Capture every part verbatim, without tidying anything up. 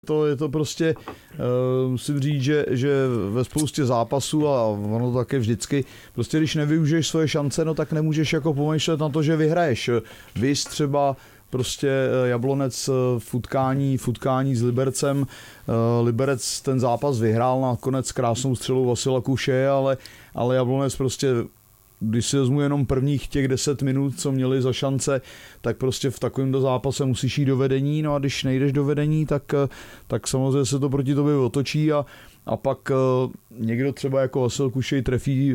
To je to prostě, uh, musím říct, že, že ve spoustě zápasů a ono také vždycky, prostě když nevyužiješ svoje šance, no tak nemůžeš jako pomýšlet na to, že vyhraješ. Vys třeba prostě Jablonec v utkání, v utkání s Libercem. Liberec ten zápas vyhrál nakonec krásnou střelou Vasila Kuše, ale, ale Jablonec prostě, když si vezmu jenom prvních těch deset minut, co měli za šance, tak prostě v takovémto zápase musíš jít do vedení, no a když nejdeš do vedení, tak, tak samozřejmě se to proti tobě otočí a, a pak někdo třeba jako Vasil Kušej trefí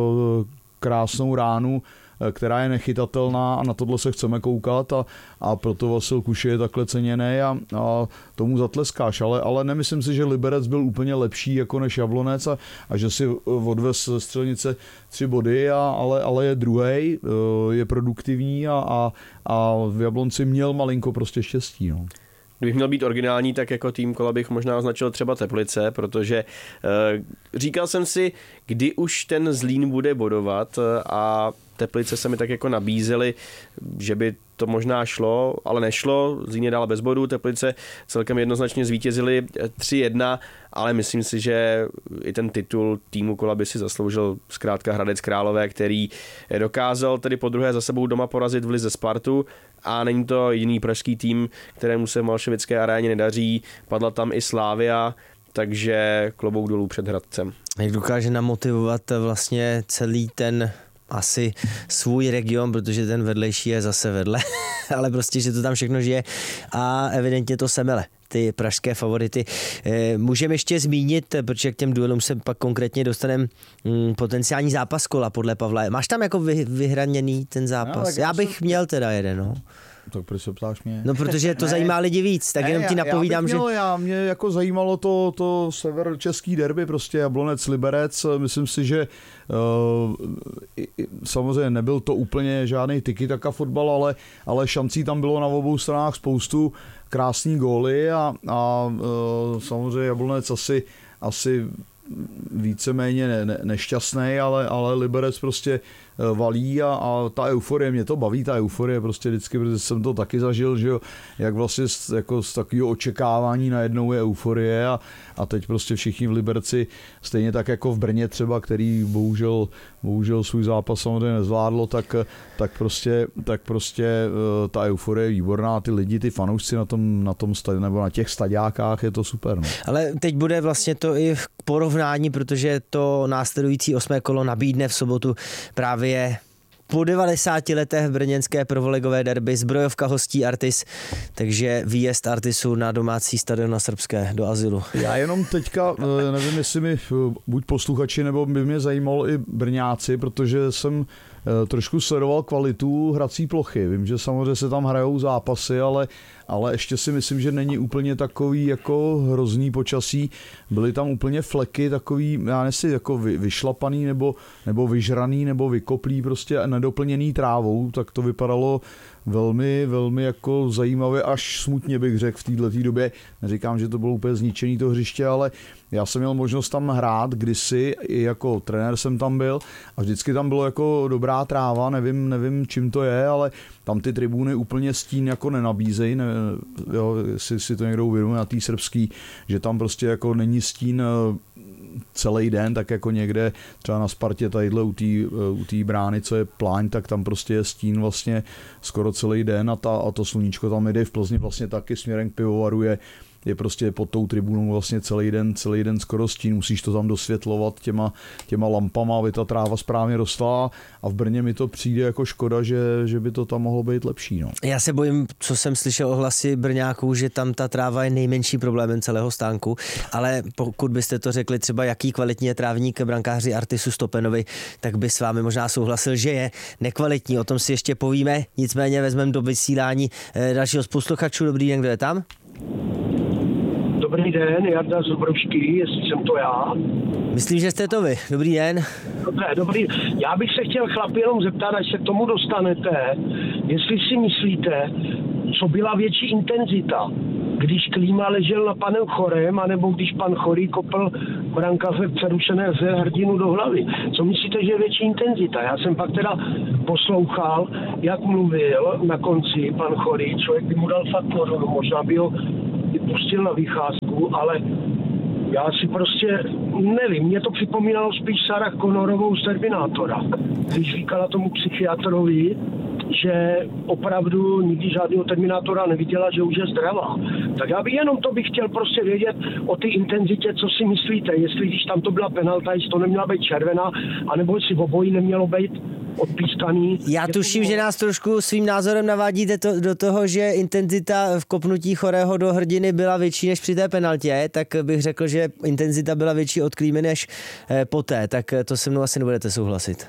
krásnou ránu, která je nechytatelná a na tohle se chceme koukat a, a proto Vasil Kuše je takhle ceněný a, a tomu zatleskáš, ale, ale nemyslím si, že Liberec byl úplně lepší jako než Jablonec a, a že si odvez ze Střelnice tři body, a, ale, ale je druhej, je produktivní a, a, a v Jablonci měl malinko prostě štěstí. No. Kdybych měl být originální, tak jako tým kola bych možná označil třeba Teplice, protože e, říkal jsem si, kdy už ten Zlín bude bodovat a Teplice se mi tak jako nabízely, že by to možná šlo, ale nešlo. Zlín je dál bez bodů, Teplice celkem jednoznačně zvítězili tři jedna, ale myslím si, že i ten titul týmu kola by si zasloužil zkrátka Hradec Králové, který dokázal tedy podruhé za sebou doma porazit v lize Spartu a není to jediný pražský tým, kterému se v Malševické aréně nedaří. Padla tam i Slavia, takže klobouk dolů před Hradcem. Jak dokáže namotivovat vlastně celý ten asi svůj region, protože ten vedlejší je zase vedle, ale prostě, že to tam všechno žije a evidentně to semele, ty pražské favority. Můžeme ještě zmínit, protože k těm duelům se pak konkrétně dostaneme, potenciální zápas kola podle Pavla. Máš tam jako vy, vyhraněný ten zápas? Já, já bych jsem... měl teda jeden, no. Tak proč se ptáš mě? No, protože to ne, zajímá lidi víc, tak ne, jenom ti napovídám, já měl, že... Já, mě jako zajímalo to, to severočeský derby, prostě Jablonec Liberec, myslím si, že uh, samozřejmě nebyl to úplně žádný tiki-taka fotbal, ale, ale šancí tam bylo na obou stranách spoustu, krásný góly a, a uh, samozřejmě Jablonec asi, asi víceméně ne, ne, nešťastný, ale, ale Liberec prostě valí a, a ta euforie, mě to baví, ta euforie prostě vždycky, protože jsem to taky zažil, že jo, jak vlastně z, jako z takového očekávání najednou je euforie a, a teď prostě všichni v Liberci, stejně tak jako v Brně třeba, který bohužel, bohužel svůj zápas samozřejmě nezvládlo, tak, tak prostě, tak prostě ta euforie je výborná, ty lidi, ty fanoušci na tom, na tom stadě, nebo na těch stadiákách je to super. No. Ale teď bude vlastně to i porovnání, protože to následující osmé kolo nabídne v sobotu právě po devadesáti letech v brněnské prvoligové derby, zbrojovka hostí Artis, takže výjezd Artisu na domácí stadion na Srbské do azylu. Já jenom teďka, nevím, jestli mi buď posluchači, nebo by mě zajímalo i Brňáci, protože jsem trošku sledoval kvalitu hrací plochy. Vím, že samozřejmě se tam hrajou zápasy, ale, ale ještě si myslím, že není úplně takový jako hrozný počasí. Byly tam úplně fleky takový, já nevím, jako vy, vyšlapaný nebo, nebo vyžraný nebo vykoplý, prostě nedoplněný trávou, tak to vypadalo velmi, velmi jako zajímavě, až smutně bych řekl v této době. Neříkám, že to bylo úplně zničený to hřiště, ale já jsem měl možnost tam hrát kdysi, i jako trenér jsem tam byl a vždycky tam bylo jako dobrá tráva, nevím, nevím čím to je, ale tam ty tribuny úplně stín jako nenabízejí, ne, jo, jestli si to někdo uvědomuje na té srbský, že tam prostě jako není stín celý den, tak jako někde třeba na Spartě tadyhle u té u té brány, co je pláň, tak tam prostě je stín vlastně skoro celý den a, ta, a to sluníčko tam jde v Plzni vlastně taky směrem k pivovaru je je prostě pod tou tribunou vlastně celý den, celý den skoro stín, musíš to tam dosvětlovat těma, těma lampama, aby ta tráva správně rostla a v Brně mi to přijde jako škoda, že, že by to tam mohlo být lepší. No. Já se bojím, co jsem slyšel ohlasy Brňáků, že tam ta tráva je nejmenší problémem celého stánku, ale pokud byste to řekli třeba jaký kvalitní je trávník brankáři Artisu Stopenovi, tak by s vámi možná souhlasil, že je nekvalitní, o tom si ještě povíme, nicméně vezmeme do vysílání dalšího z posluchačů. Dobrý den, kdo je tam? Dobrý den, Jarda Zubrovský, jestli jsem to já. Myslím, že jste to vy. Dobrý den. Dobře, dobrý. Já bych se chtěl chlapi jenom zeptat, až se k tomu dostanete, jestli si myslíte, co byla větší intenzita, když Klíma ležel na panem Chorem, anebo když pan Chorý kopl brankaře v přerušené ze hrdinu do hlavy. Co myslíte, že je větší intenzita? Já jsem pak teda poslouchal, jak mluvil na konci pan Chorý, člověk by mu dal fakt korunu, možná by ho pustil na vycházku, ale já si prostě nevím, mě to připomínalo spíš Sarah Connorovou z Terminátora, když říkala tomu psychiatrovi, že opravdu nikdy žádného Terminátora neviděla, že už je zdravá. Tak já bych jenom to bych chtěl prostě vědět o té intenzitě, co si myslíte, jestli když tam to byla penalta, jestli to neměla být červená, anebo jestli v obojí nemělo být odpískaný. Já tuším, že nás trošku svým názorem navádíte to, do toho, že intenzita v kopnutí Chorého do hrdiny byla větší než při té penaltě, tak bych řekl, že intenzita byla větší od Klímy než eh, poté, tak to se mnou asi nebudete souhlasit.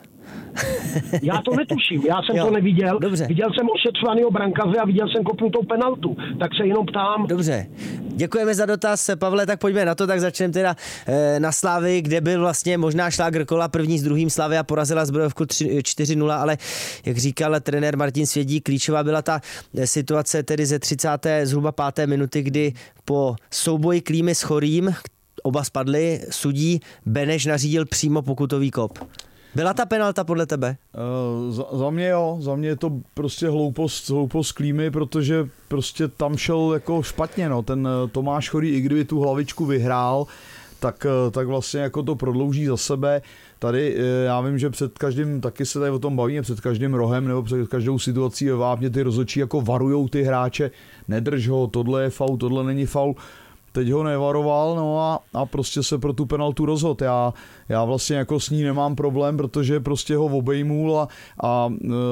Já to netuším, já jsem jo, to neviděl. Dobře. Viděl jsem ošetřovaného brankaře a viděl jsem kopnutou penaltu, tak se jenom ptám. Dobře, děkujeme za dotaz, Pavle, tak pojďme na to, tak začneme teda e, na Slávy, kde byl vlastně možná šlágr kola, první s druhým Slavia porazila Zbrojovku čtyři nula, ale jak říkal trenér Martin Svědík, klíčová byla ta situace tedy ze třicáté zhruba páté minuty, kdy po souboji Klímy s Chorým, oba spadli, sudí Beneš nařídil přímo pokutový kop. Byla ta penalta podle tebe? Uh, za, za mě jo, za mě je to prostě hloupost, hloupost Klímy, protože prostě tam šel jako špatně, no, ten Tomáš Chorý, i kdyby tu hlavičku vyhrál, tak, tak vlastně jako to prodlouží za sebe. Tady já vím, že před každým, taky se tady o tom bavíme, před každým rohem nebo před každou situací ve Vápně ty rozhodčí jako varujou ty hráče, nedrž ho, tohle je faul, tohle není faul. Teď ho nevaroval, no a, a prostě se pro tu penaltu rozhodl. Já, já vlastně jako s ní nemám problém, protože prostě ho obejmul a, a,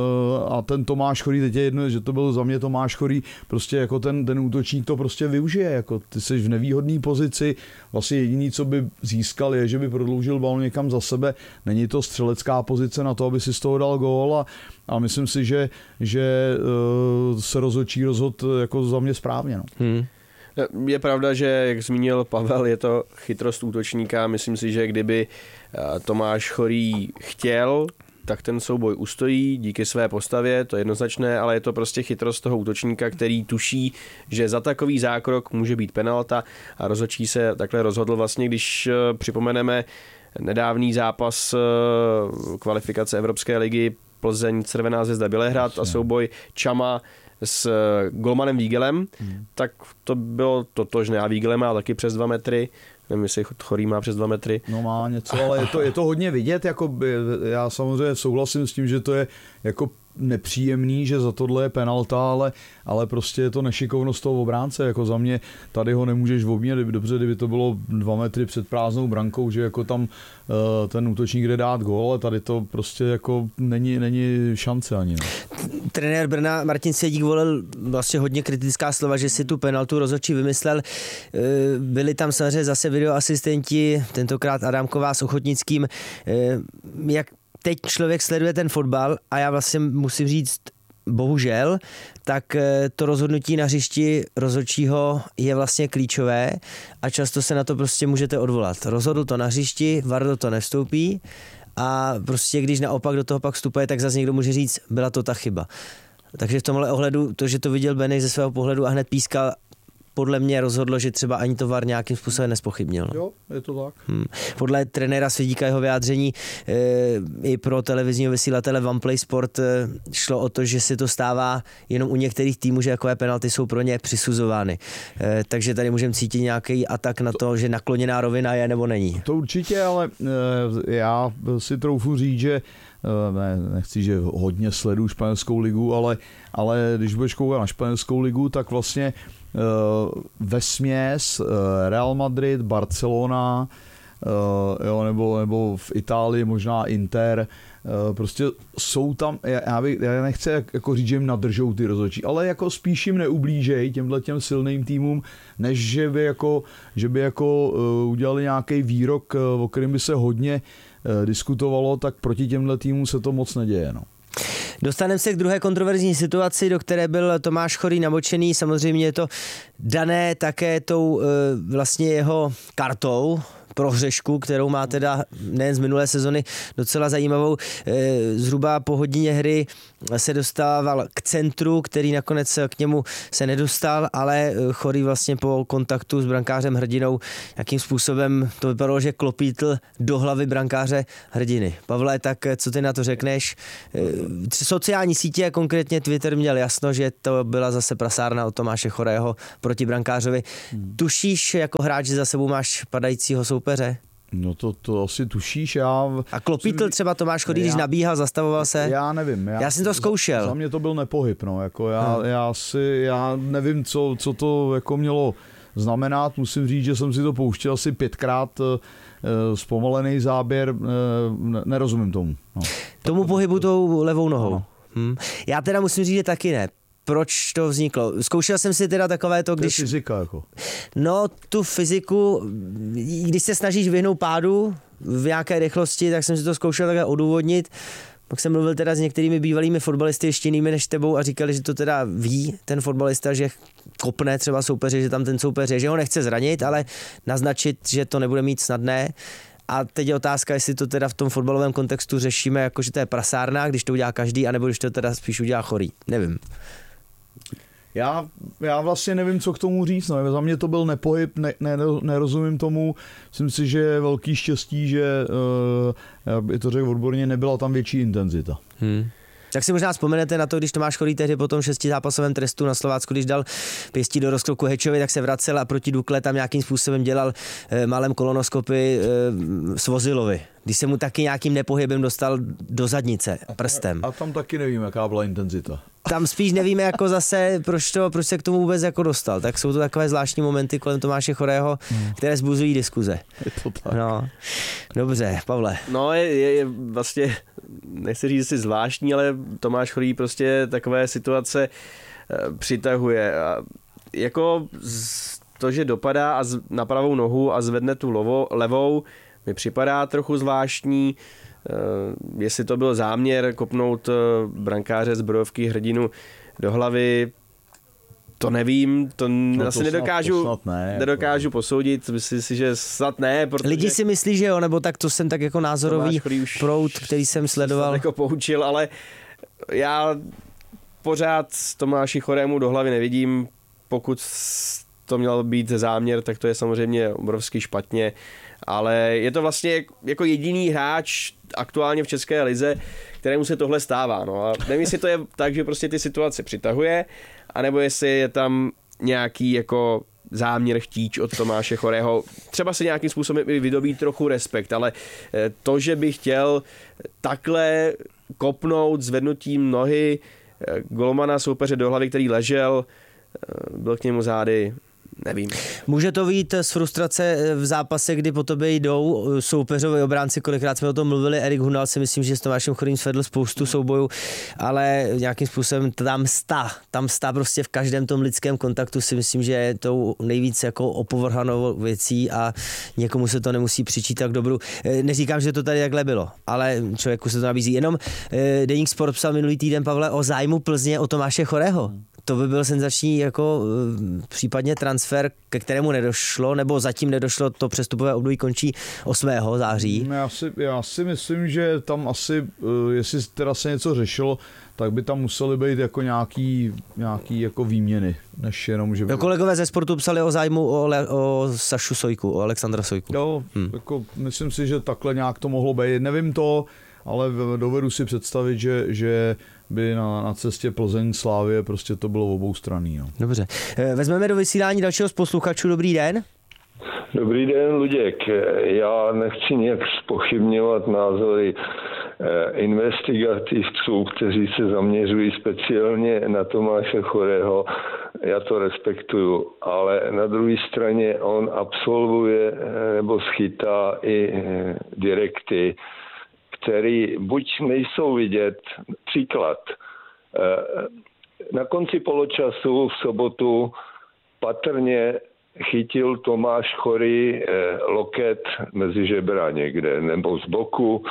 a ten Tomáš Chorý, teď je jedno, že to byl za mě Tomáš Chorý, prostě jako ten, ten útočník to prostě využije. Jako ty jsi v nevýhodné pozici, vlastně jediný, co by získal, je, že by prodloužil balón někam za sebe. Není to střelecká pozice na to, aby si z toho dal gól a, a myslím si, že, že uh, se rozhodčí rozhodl jako za mě správně. No. Hmm. Je pravda, že, jak zmínil Pavel, je to chytrost útočníka. Myslím si, že kdyby Tomáš Chorý chtěl, tak ten souboj ustojí díky své postavě, to je jednoznačné, ale je to prostě chytrost toho útočníka, který tuší, že za takový zákrok může být penalta a rozhodčí se takhle rozhodl vlastně, když připomeneme nedávný zápas kvalifikace Evropské ligy Plzeň Červená Zvezda Bělehrad a souboj Čama s golmanem Vígelem, hmm. tak to bylo totožné. A Vígele má taky přes dva metry, nevím, jestli Chorý má přes dva metry. No má něco, ale je to, je to hodně vidět, jako já samozřejmě souhlasím s tím, že to je jako nepříjemný, že za tohle je penalta, ale, ale prostě je to nešikovnost toho obránce, jako za mě tady ho nemůžeš obměnit, dobře, kdyby to bylo dva metry před prázdnou brankou, že jako tam uh, ten útočník jde dát gól, ale tady to prostě jako není, není šance ani. No. Trenér Brna Martin Svědík volil vlastně hodně kritická slova, že si tu penaltu rozhodčí vymyslel. Byli tam samozřejmě zase videoasistenti, tentokrát Adámková s Ochotnickým. Jak teď člověk sleduje ten fotbal a já vlastně musím říct, bohužel, tak to rozhodnutí na hřišti rozhodčího je vlastně klíčové a často se na to prostě můžete odvolat. Rozhodl to na hřišti, V A R do to nevstoupí a prostě když naopak do toho pak vstupuje, tak zase někdo může říct, byla to ta chyba. Takže v tomhle ohledu to, že to viděl Beneš ze svého pohledu a hned pískal, podle mě rozhodlo, že třeba ani to V A R nějakým způsobem nespochybnil. Jo, je to tak. Hmm. Podle trenéra Svědíka jeho vyjádření e, i pro televizního vysílatele OnePlay Sport e, šlo o to, že se to stává jenom u některých týmů, že takové penalty jsou pro ně přisuzovány. E, takže tady můžeme cítit nějaký atak na to, že nakloněná rovina je nebo není. To určitě, ale e, já si troufu říct, že ne, nechci, že hodně sleduju španělskou ligu, ale, ale když budeš koukat na španělskou ligu, tak vlastně vesměs Real Madrid, Barcelona, jo, nebo, nebo v Itálii možná Inter, prostě jsou tam, já, bych, já nechci jako říct, že jim nadržou ty rozhodčí, ale jako spíš jim neublížej těmhle těm silným týmům, než že by jako, že by jako udělali nějaký výrok, o kterém by se hodně diskutovalo, tak proti těmhle týmům se to moc neděje. No. Dostaneme se k druhé kontroverzní situaci, do které byl Tomáš Chorý namočený. Samozřejmě je to dané také tou vlastně jeho kartou, prohřešku, kterou má teda nejen z minulé sezony docela zajímavou. Zhruba po hodině hry se dostával k centru, který nakonec k němu se nedostal, ale Chorý vlastně po kontaktu s brankářem Hrdinou jakým způsobem to vypadalo, že klopítl do hlavy brankáře Hrdiny. Pavle, tak co ty na to řekneš? Sociální sítě, konkrétně Twitter, měl jasno, že to byla zase prasárna od Tomáše Chorého proti brankářovi. Hmm. Tušíš jako hráč, že za sebou máš padajícího soupeře? No to, to asi tušíš. Já... A klopítl třeba Tomáš Chorý, já... když nabíhal, zastavoval se? Já nevím. Já, já jsem to zkoušel. Za, za mě to byl nepohyb. No. Jako já, hmm. já, si, já nevím, co, co to jako mělo znamenat. Musím říct, že jsem si to pouštěl asi pětkrát e, zpomalený záběr. E, nerozumím tomu. No. Tomu pohybu tou levou nohou. No. Hmm. Já teda musím říct, že taky ne. Proč to vzniklo? Zkoušel jsem si teda takové to, když... To je fyzika jako. No, tu fyziku, když se snažíš vyhnout pádu v nějaké rychlosti, tak jsem si to zkoušel takhle odůvodnit. Pak jsem mluvil teda s některými bývalými fotbalisty ještě jinými než tebou a říkali, že to teda ví ten fotbalista, že kopne třeba soupeře, že tam ten soupeř je, že ho nechce zranit, ale naznačit, že to nebude mít snadné. A teď je otázka, jestli to teda v tom fotbalovém kontextu řešíme, jako že to je prasárna, když to udělá každý, anebo když to teda spíš udělá Chorý. Nevím. Já, já vlastně nevím, co k tomu říct. No. Za mě to byl nepohyb, ne, ne, nerozumím tomu. Myslím si, že je velký štěstí, že, uh, je to řekl odborně, nebyla tam větší intenzita. Hmm. Tak si možná vzpomenete na to, když Tomáš Chorý tehdy po tom šestizápasovém trestu na Slovácku, když dal pěstí do rozkroku Hečovi, tak se vracel a proti Dukle tam nějakým způsobem dělal e, malém kolonoskopy e, Svozilovi. Když se mu taky nějakým nepohybem dostal do zadnice prstem. A, a tam taky nevím, jaká byla intenzita. Tam spíš nevíme jako zase, proč, to, proč se k tomu vůbec jako dostal. Tak jsou to takové zvláštní momenty kolem Tomáše Chorého, hmm. které zbuzují diskuze. Je to tak. No, dobře, Pavle. No je, je, je vlastně, nechci říct si zvláštní, ale Tomáš Chorý prostě takové situace e, přitahuje. A jako z, to, že dopadá a z, na pravou nohu a zvedne tu lovo, levou, mi připadá trochu zvláštní. Uh, jestli to byl záměr kopnout uh, brankáře z Brodovky Hrdinu do hlavy, to nevím, to no asi to nedokážu, snad, to snad ne, nedokážu jako. posoudit, myslím si, že snad ne. Protože lidi si myslí, že jo, nebo tak to jsem tak jako názorový proud, který jsem sledoval. Jako poučil, ale já pořád Tomáši Chorému do hlavy nevidím, pokud to měl být záměr, tak to je samozřejmě obrovsky špatně, ale je to vlastně jako jediný hráč aktuálně v České lize, kterému se tohle stává. No a nevím, jestli to je tak, že prostě ty situace přitahuje, anebo jestli je tam nějaký jako záměr chtíč od Tomáše Chorého. Třeba se nějakým způsobem vydobít trochu respekt, ale to, že by chtěl takhle kopnout zvednutím nohy golmana soupeře do hlavy, který ležel, byl k němu zády, nevím. Může to vyjít z frustrace v zápase, kdy po tobě jdou soupeřovi obránci, kolikrát jsme o tom mluvili, Erik Hunal si myslím, že s Tomášem Chorým svedl spoustu soubojů, ale nějakým způsobem tam sta, tam sta prostě v každém tom lidském kontaktu si myslím, že je tou nejvíc jako opovrhanou věcí a někomu se to nemusí přičítat k dobru. Neříkám, že to tady takhle bylo, ale člověku se to nabízí. Jenom Deník Sport psal minulý týden, Pavle, o zájmu Plzně o Tomáše Chorého. To by byl senzační jako případně transfer, ke kterému nedošlo, nebo zatím nedošlo, to přestupové období končí osmého září. Já si, já si myslím, že tam asi, jestli teda se něco řešilo, tak by tam musely být jako nějaký, nějaký jako výměny, než jenom, že by... Kolegové ze Sportu psali o zájmu o, Le, o Sašu Sojku, o Alexandra Sojku. Jo, hmm. jako myslím si, že takhle nějak to mohlo být. Nevím to, ale dovedu si představit, že, že by na, na cestě Plzeň Slávie prostě to bylo oboustranný. No. Dobře. Vezmeme do vysílání dalšího z posluchačů. Dobrý den. Dobrý den, Luděk. Já nechci nějak zpochybňovat názory investigativců, kteří se zaměřují speciálně na Tomáše Chorého. Já to respektuju, ale na druhé straně on absolvuje nebo schytá i direkty, který buď nejsou vidět. Příklad. Na konci poločasu v sobotu patrně chytil Tomáš Chorý loket mezi žebra někde nebo z boku.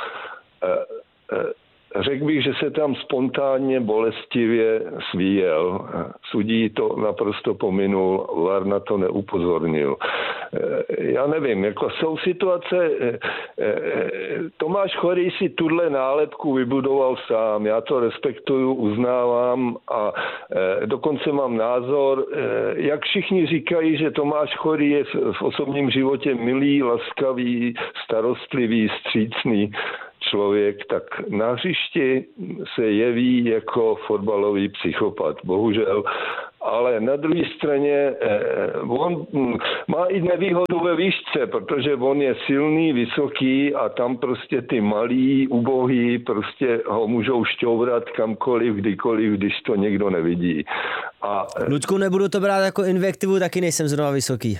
Řekl bych, že se tam spontánně bolestivě svíjel. Sudí to naprosto pominul, V A R na to neupozornil. já nevím, jako jsou situace, Tomáš Chorý si tuhle nálepku vybudoval sám, já to respektuju, uznávám a dokonce mám názor, jak všichni říkají, že Tomáš Chorý je v osobním životě milý, laskavý, starostlivý, vstřícný člověk, tak na hřišti se jeví jako fotbalový psychopat, bohužel. Ale na druhé straně on má i nevýhodu ve výšce, protože on je silný, vysoký a tam prostě ty malí, ubohý prostě ho můžou šťourat kamkoliv, kdykoliv, když to někdo nevidí. A Luďku, nebudu to brát jako invektivu, taky nejsem zrovna vysoký.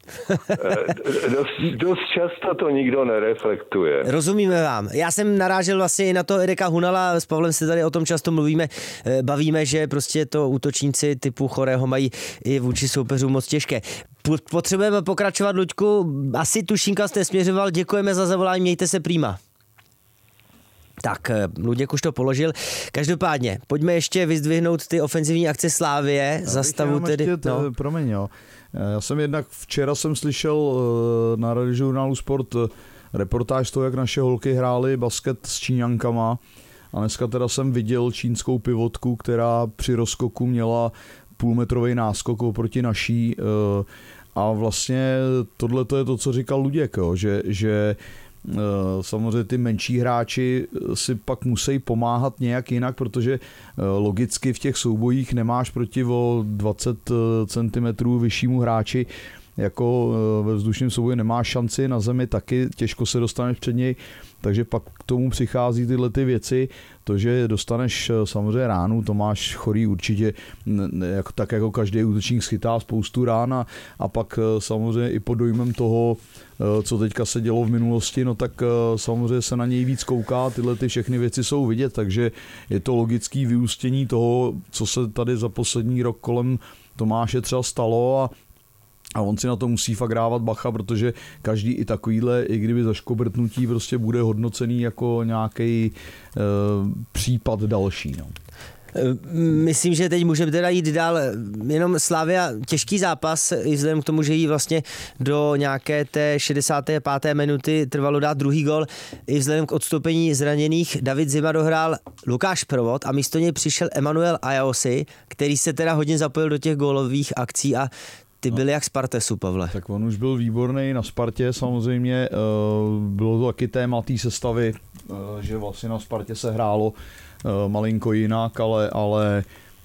dost, dost často to nikdo nereflektuje. Rozumíme vám. Já jsem narážel vlastně i na to Erika Hunala, s Pavlem se tady o tom často mluvíme, bavíme, že prostě to útočníci typu Chorého mají i vůči soupeřům moc těžké. Potřebujeme pokračovat, Luďku, asi tuším, kam jste směřoval, děkujeme za zavolání, mějte se prýma. Tak, Luděk už to položil. Každopádně, pojďme ještě vyzdvihnout ty ofenzivní akce Slávie. Za stavu tedy... Ještě, no. Promiň, jo. Já jsem jednak, včera jsem slyšel na radiožurnálu Sport reportáž toho, jak naše holky hrály basket s Číňankama a dneska teda jsem viděl čínskou pivotku, která při rozskoku měla půlmetrový náskok oproti naší a vlastně tohle to je to, co říkal Luděk, jo, že, že samozřejmě ty menší hráči si pak musí pomáhat nějak jinak, protože logicky v těch soubojích nemáš proti o dvacet centimetrů vyššímu hráči, jako ve vzdušném souboji nemáš šanci, na zemi taky těžko se dostaneš před něj, takže pak k tomu přichází tyhle ty věci, to, že dostaneš samozřejmě ránu, Tomáš Chorý určitě, jako, tak jako každý útočník schytá spoustu rán a, a pak samozřejmě i pod dojmem toho, co teďka se dělo v minulosti, no tak samozřejmě se na něj víc kouká, tyhle ty všechny věci jsou vidět, takže je to logický vyústění toho, co se tady za poslední rok kolem Tomáše třeba stalo a A on si na to musí fakt dávat bacha, protože každý i takovýhle, i kdyby zaškobrtnutí, prostě bude hodnocený jako nějaký e, případ další. No. Myslím, že teď můžeme teda jít dál. Jenom Slavia, těžký zápas, i vzhledem k tomu, že jí vlastně do nějaké té šedesáté páté minuty trvalo dát druhý gol. I vzhledem k odstoupení zraněných David Zima dohrál Lukáš Provod a místo něj přišel Emanuel Ajaosi, který se teda hodně zapojil do těch gólových akcí a ty byly no. jak Spartesu, Pavle. Tak on už byl výborný na Spartě, samozřejmě bylo to taky téma té sestavy, že vlastně na Spartě se hrálo malinko jinak, ale, ale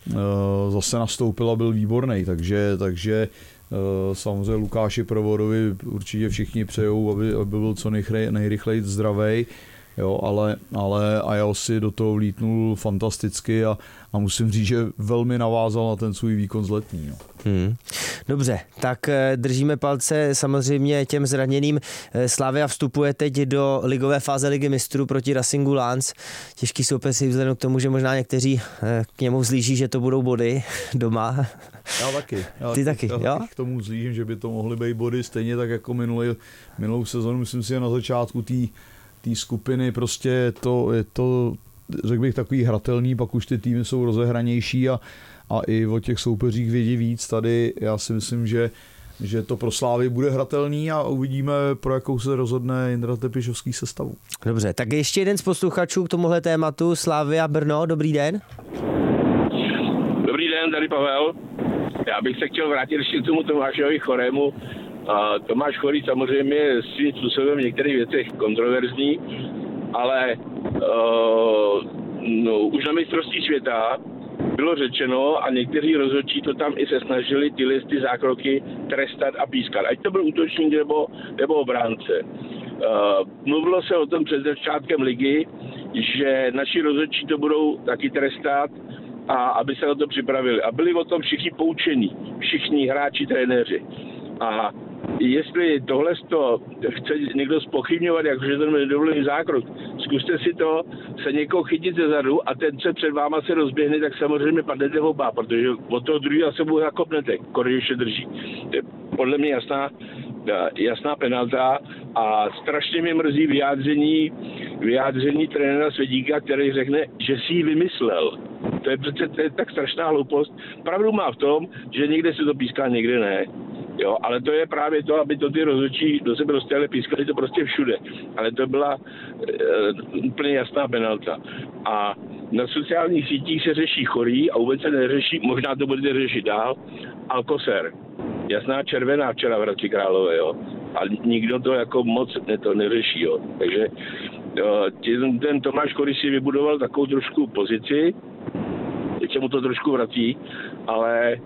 zase nastoupil a byl výborný, takže, takže samozřejmě Lukáši Provodovi určitě všichni přejou, aby, aby byl co nejrychleji, nejrychleji zdravej. Jo, ale, ale Ajaosi do toho vlítnul fantasticky a, a musím říct, že velmi navázal na ten svůj výkon z letní. No. Hmm. Dobře, tak držíme palce samozřejmě těm zraněným. Slavia vstupuje teď do ligové fáze Ligy mistrů proti Racingu Lens. Těžký soupeř si vzhledem k tomu, že možná někteří k němu vzlíží, že to budou body doma. Já taky. Já Ty taky, já jo? K tomu vzlížím, že by to mohly být body stejně tak jako minulý, minulou sezonu. Myslím si, že na začátku té té skupiny prostě je to, je to, řekl bych, takový hratelný, pak už ty týmy jsou rozehranější a, a i o těch soupeřích vědí víc. Tady já si myslím, že, že to pro Slávy bude hratelný a uvidíme, pro jakou se rozhodne Jindra Tepišovský sestavu. Dobře, tak ještě jeden z posluchačů k tomuhle tématu, Slavia Brno, dobrý den. Dobrý den, tady Pavel. Já bych se chtěl vrátit ještě k tomu Tomášovi Chorému. A Tomáš Chorý samozřejmě je svým způsobem v některých věcech kontroverzní, ale uh, no, už na mistrovství světa bylo řečeno a někteří rozhodčí to tam i se snažili tyhle ty zákroky trestat a pískat. Ať to byl útočník nebo, nebo obránce. Uh, mluvilo se o tom před začátkem ligy, že naši rozhodčí to budou taky trestat a aby se na to připravili. A byli o tom všichni poučení, všichni hráči, trenéři. A jestli tohle chce někdo zpochybňovat, jakože ten nedovolený zákrok, zkuste si to se někoho chytit ze zadu a ten se před váma se rozběhne, tak samozřejmě padnete oba, protože od toho druhého se mu zakopnete, když ještě drží. To je podle mě jasná, jasná penalta a strašně mě mrzí vyjádření, vyjádření trenéra Svědíka, který řekne, že si ji vymyslel. To je přece to je tak strašná hloupost. Pravdu má v tom, že někde se to píská, někde ne. Jo, ale to je právě to, aby to ty rozhodčí do sebe dostali, pískali to prostě všude. Ale to byla uh, úplně jasná penalta. A na sociálních sítích se řeší chorý a vůbec se neřeší, možná to budete řešit dál, Alcocer. Jasná červená včera v Hradci Králové, jo. A nikdo to jako moc ne, to neřeší, jo. Takže jo, ten Tomáš Korys si vybudoval takovou trošku pozici, teď se mu to trošku vrací, ale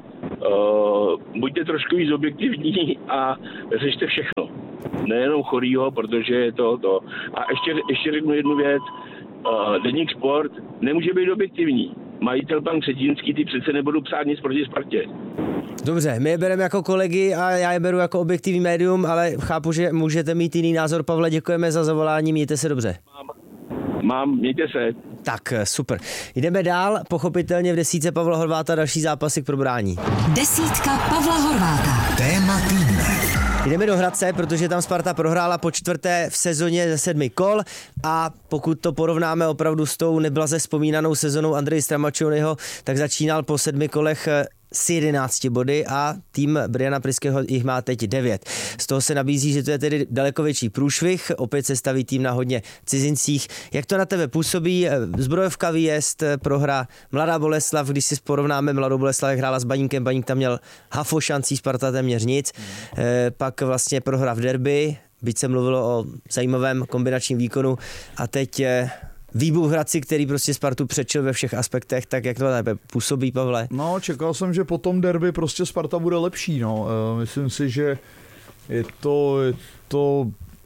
uh, buďte trošku víc objektivní a řešte všechno. Nejenom chorýho, protože je to to. A ještě, ještě řeknu jednu věc. Uh, Deník Sport nemůže být objektivní. Majitel pan Křetínský, ty přece nebudou psát nic proti Spartě. Dobře, my je bereme jako kolegy a já je beru jako objektivní médium, ale chápu, že můžete mít jiný názor. Pavle, děkujeme za zavolání, mějte se dobře. Mám, mám mějte se. Tak, super. Jdeme dál, pochopitelně v desítce Pavla Horváta další zápasy k probrání. Desítka Pavla Horváta. Téma týdne. Jdeme do Hradce, protože tam Sparta prohrála po čtvrté v sezóně ze sedmi kol a pokud to porovnáme opravdu s tou neblaze vzpomínanou sezonou Andreje Stramačonyho, tak začínal po sedmi kolech s jedenácti body a tým Briana Priského jich má teď devět. Z toho se nabízí, že to je tedy daleko větší průšvih, opět se staví tým na hodně cizincích. Jak to na tebe působí? Zbrojovka výjezd, prohra Mladá Boleslav, když si porovnáme Mladou Boleslav, jak hrála s Baníkem, Baník tam měl hafo šancí, Sparta téměř nic. Mm. E, pak vlastně prohra v derby, byť se mluvilo o zajímavém kombinačním výkonu a teď je výbuch Hradci, který prostě Spartu přečil ve všech aspektech, tak jak to na tebe působí, Pavle? No, čekal jsem, že po tom derby prostě Sparta bude lepší, no. Myslím si, že je to, je to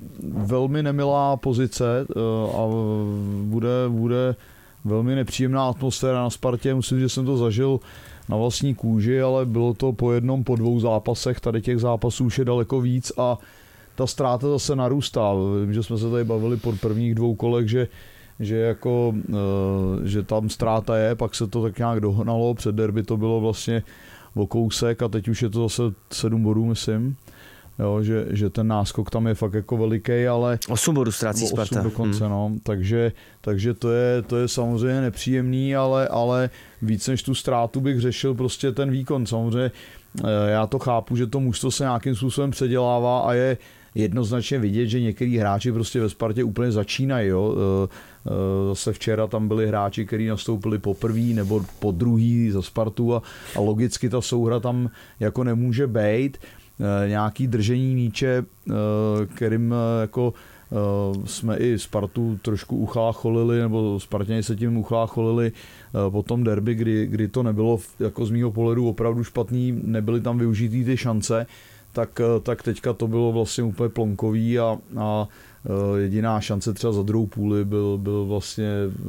velmi nemilá pozice a bude, bude velmi nepříjemná atmosféra na Spartě. Myslím, že jsem to zažil na vlastní kůži, ale bylo to po jednom, po dvou zápasech, tady těch zápasů už je daleko víc a ta ztráta zase narůstá. Vím, že jsme se tady bavili po prvních dvou kolech, že že jako, že tam ztráta je, pak se to tak nějak dohnalo, před derby to bylo vlastně o kousek a teď už je to zase sedm bodů, myslím, jo, že, že ten náskok tam je fakt jako veliký, ale osm bodů ztrácí Sparta. osm dokonce, hmm. no, takže, takže to je, to je samozřejmě nepříjemný, ale, ale víc než tu ztrátu bych řešil prostě ten výkon, samozřejmě já to chápu, že to mužstvo se nějakým způsobem předělává a je jednoznačně vidět, že některý hráči prostě ve Spartě úplně začínají. Jo. Zase včera tam byli hráči, kteří nastoupili poprvé nebo po druhý za Spartu a, a logicky ta souhra tam jako nemůže být. Nějaký držení míče, kterým jako jsme i Spartu trošku uchlácholili, nebo Spartěni se tím uchlácholili po tom derby, kdy, kdy to nebylo jako z mýho pohledu opravdu špatný, nebyly tam využitý ty šance, tak, tak teďka to bylo vlastně úplně plonkový a, a jediná šance třeba za druhou půli byl, byl vlastně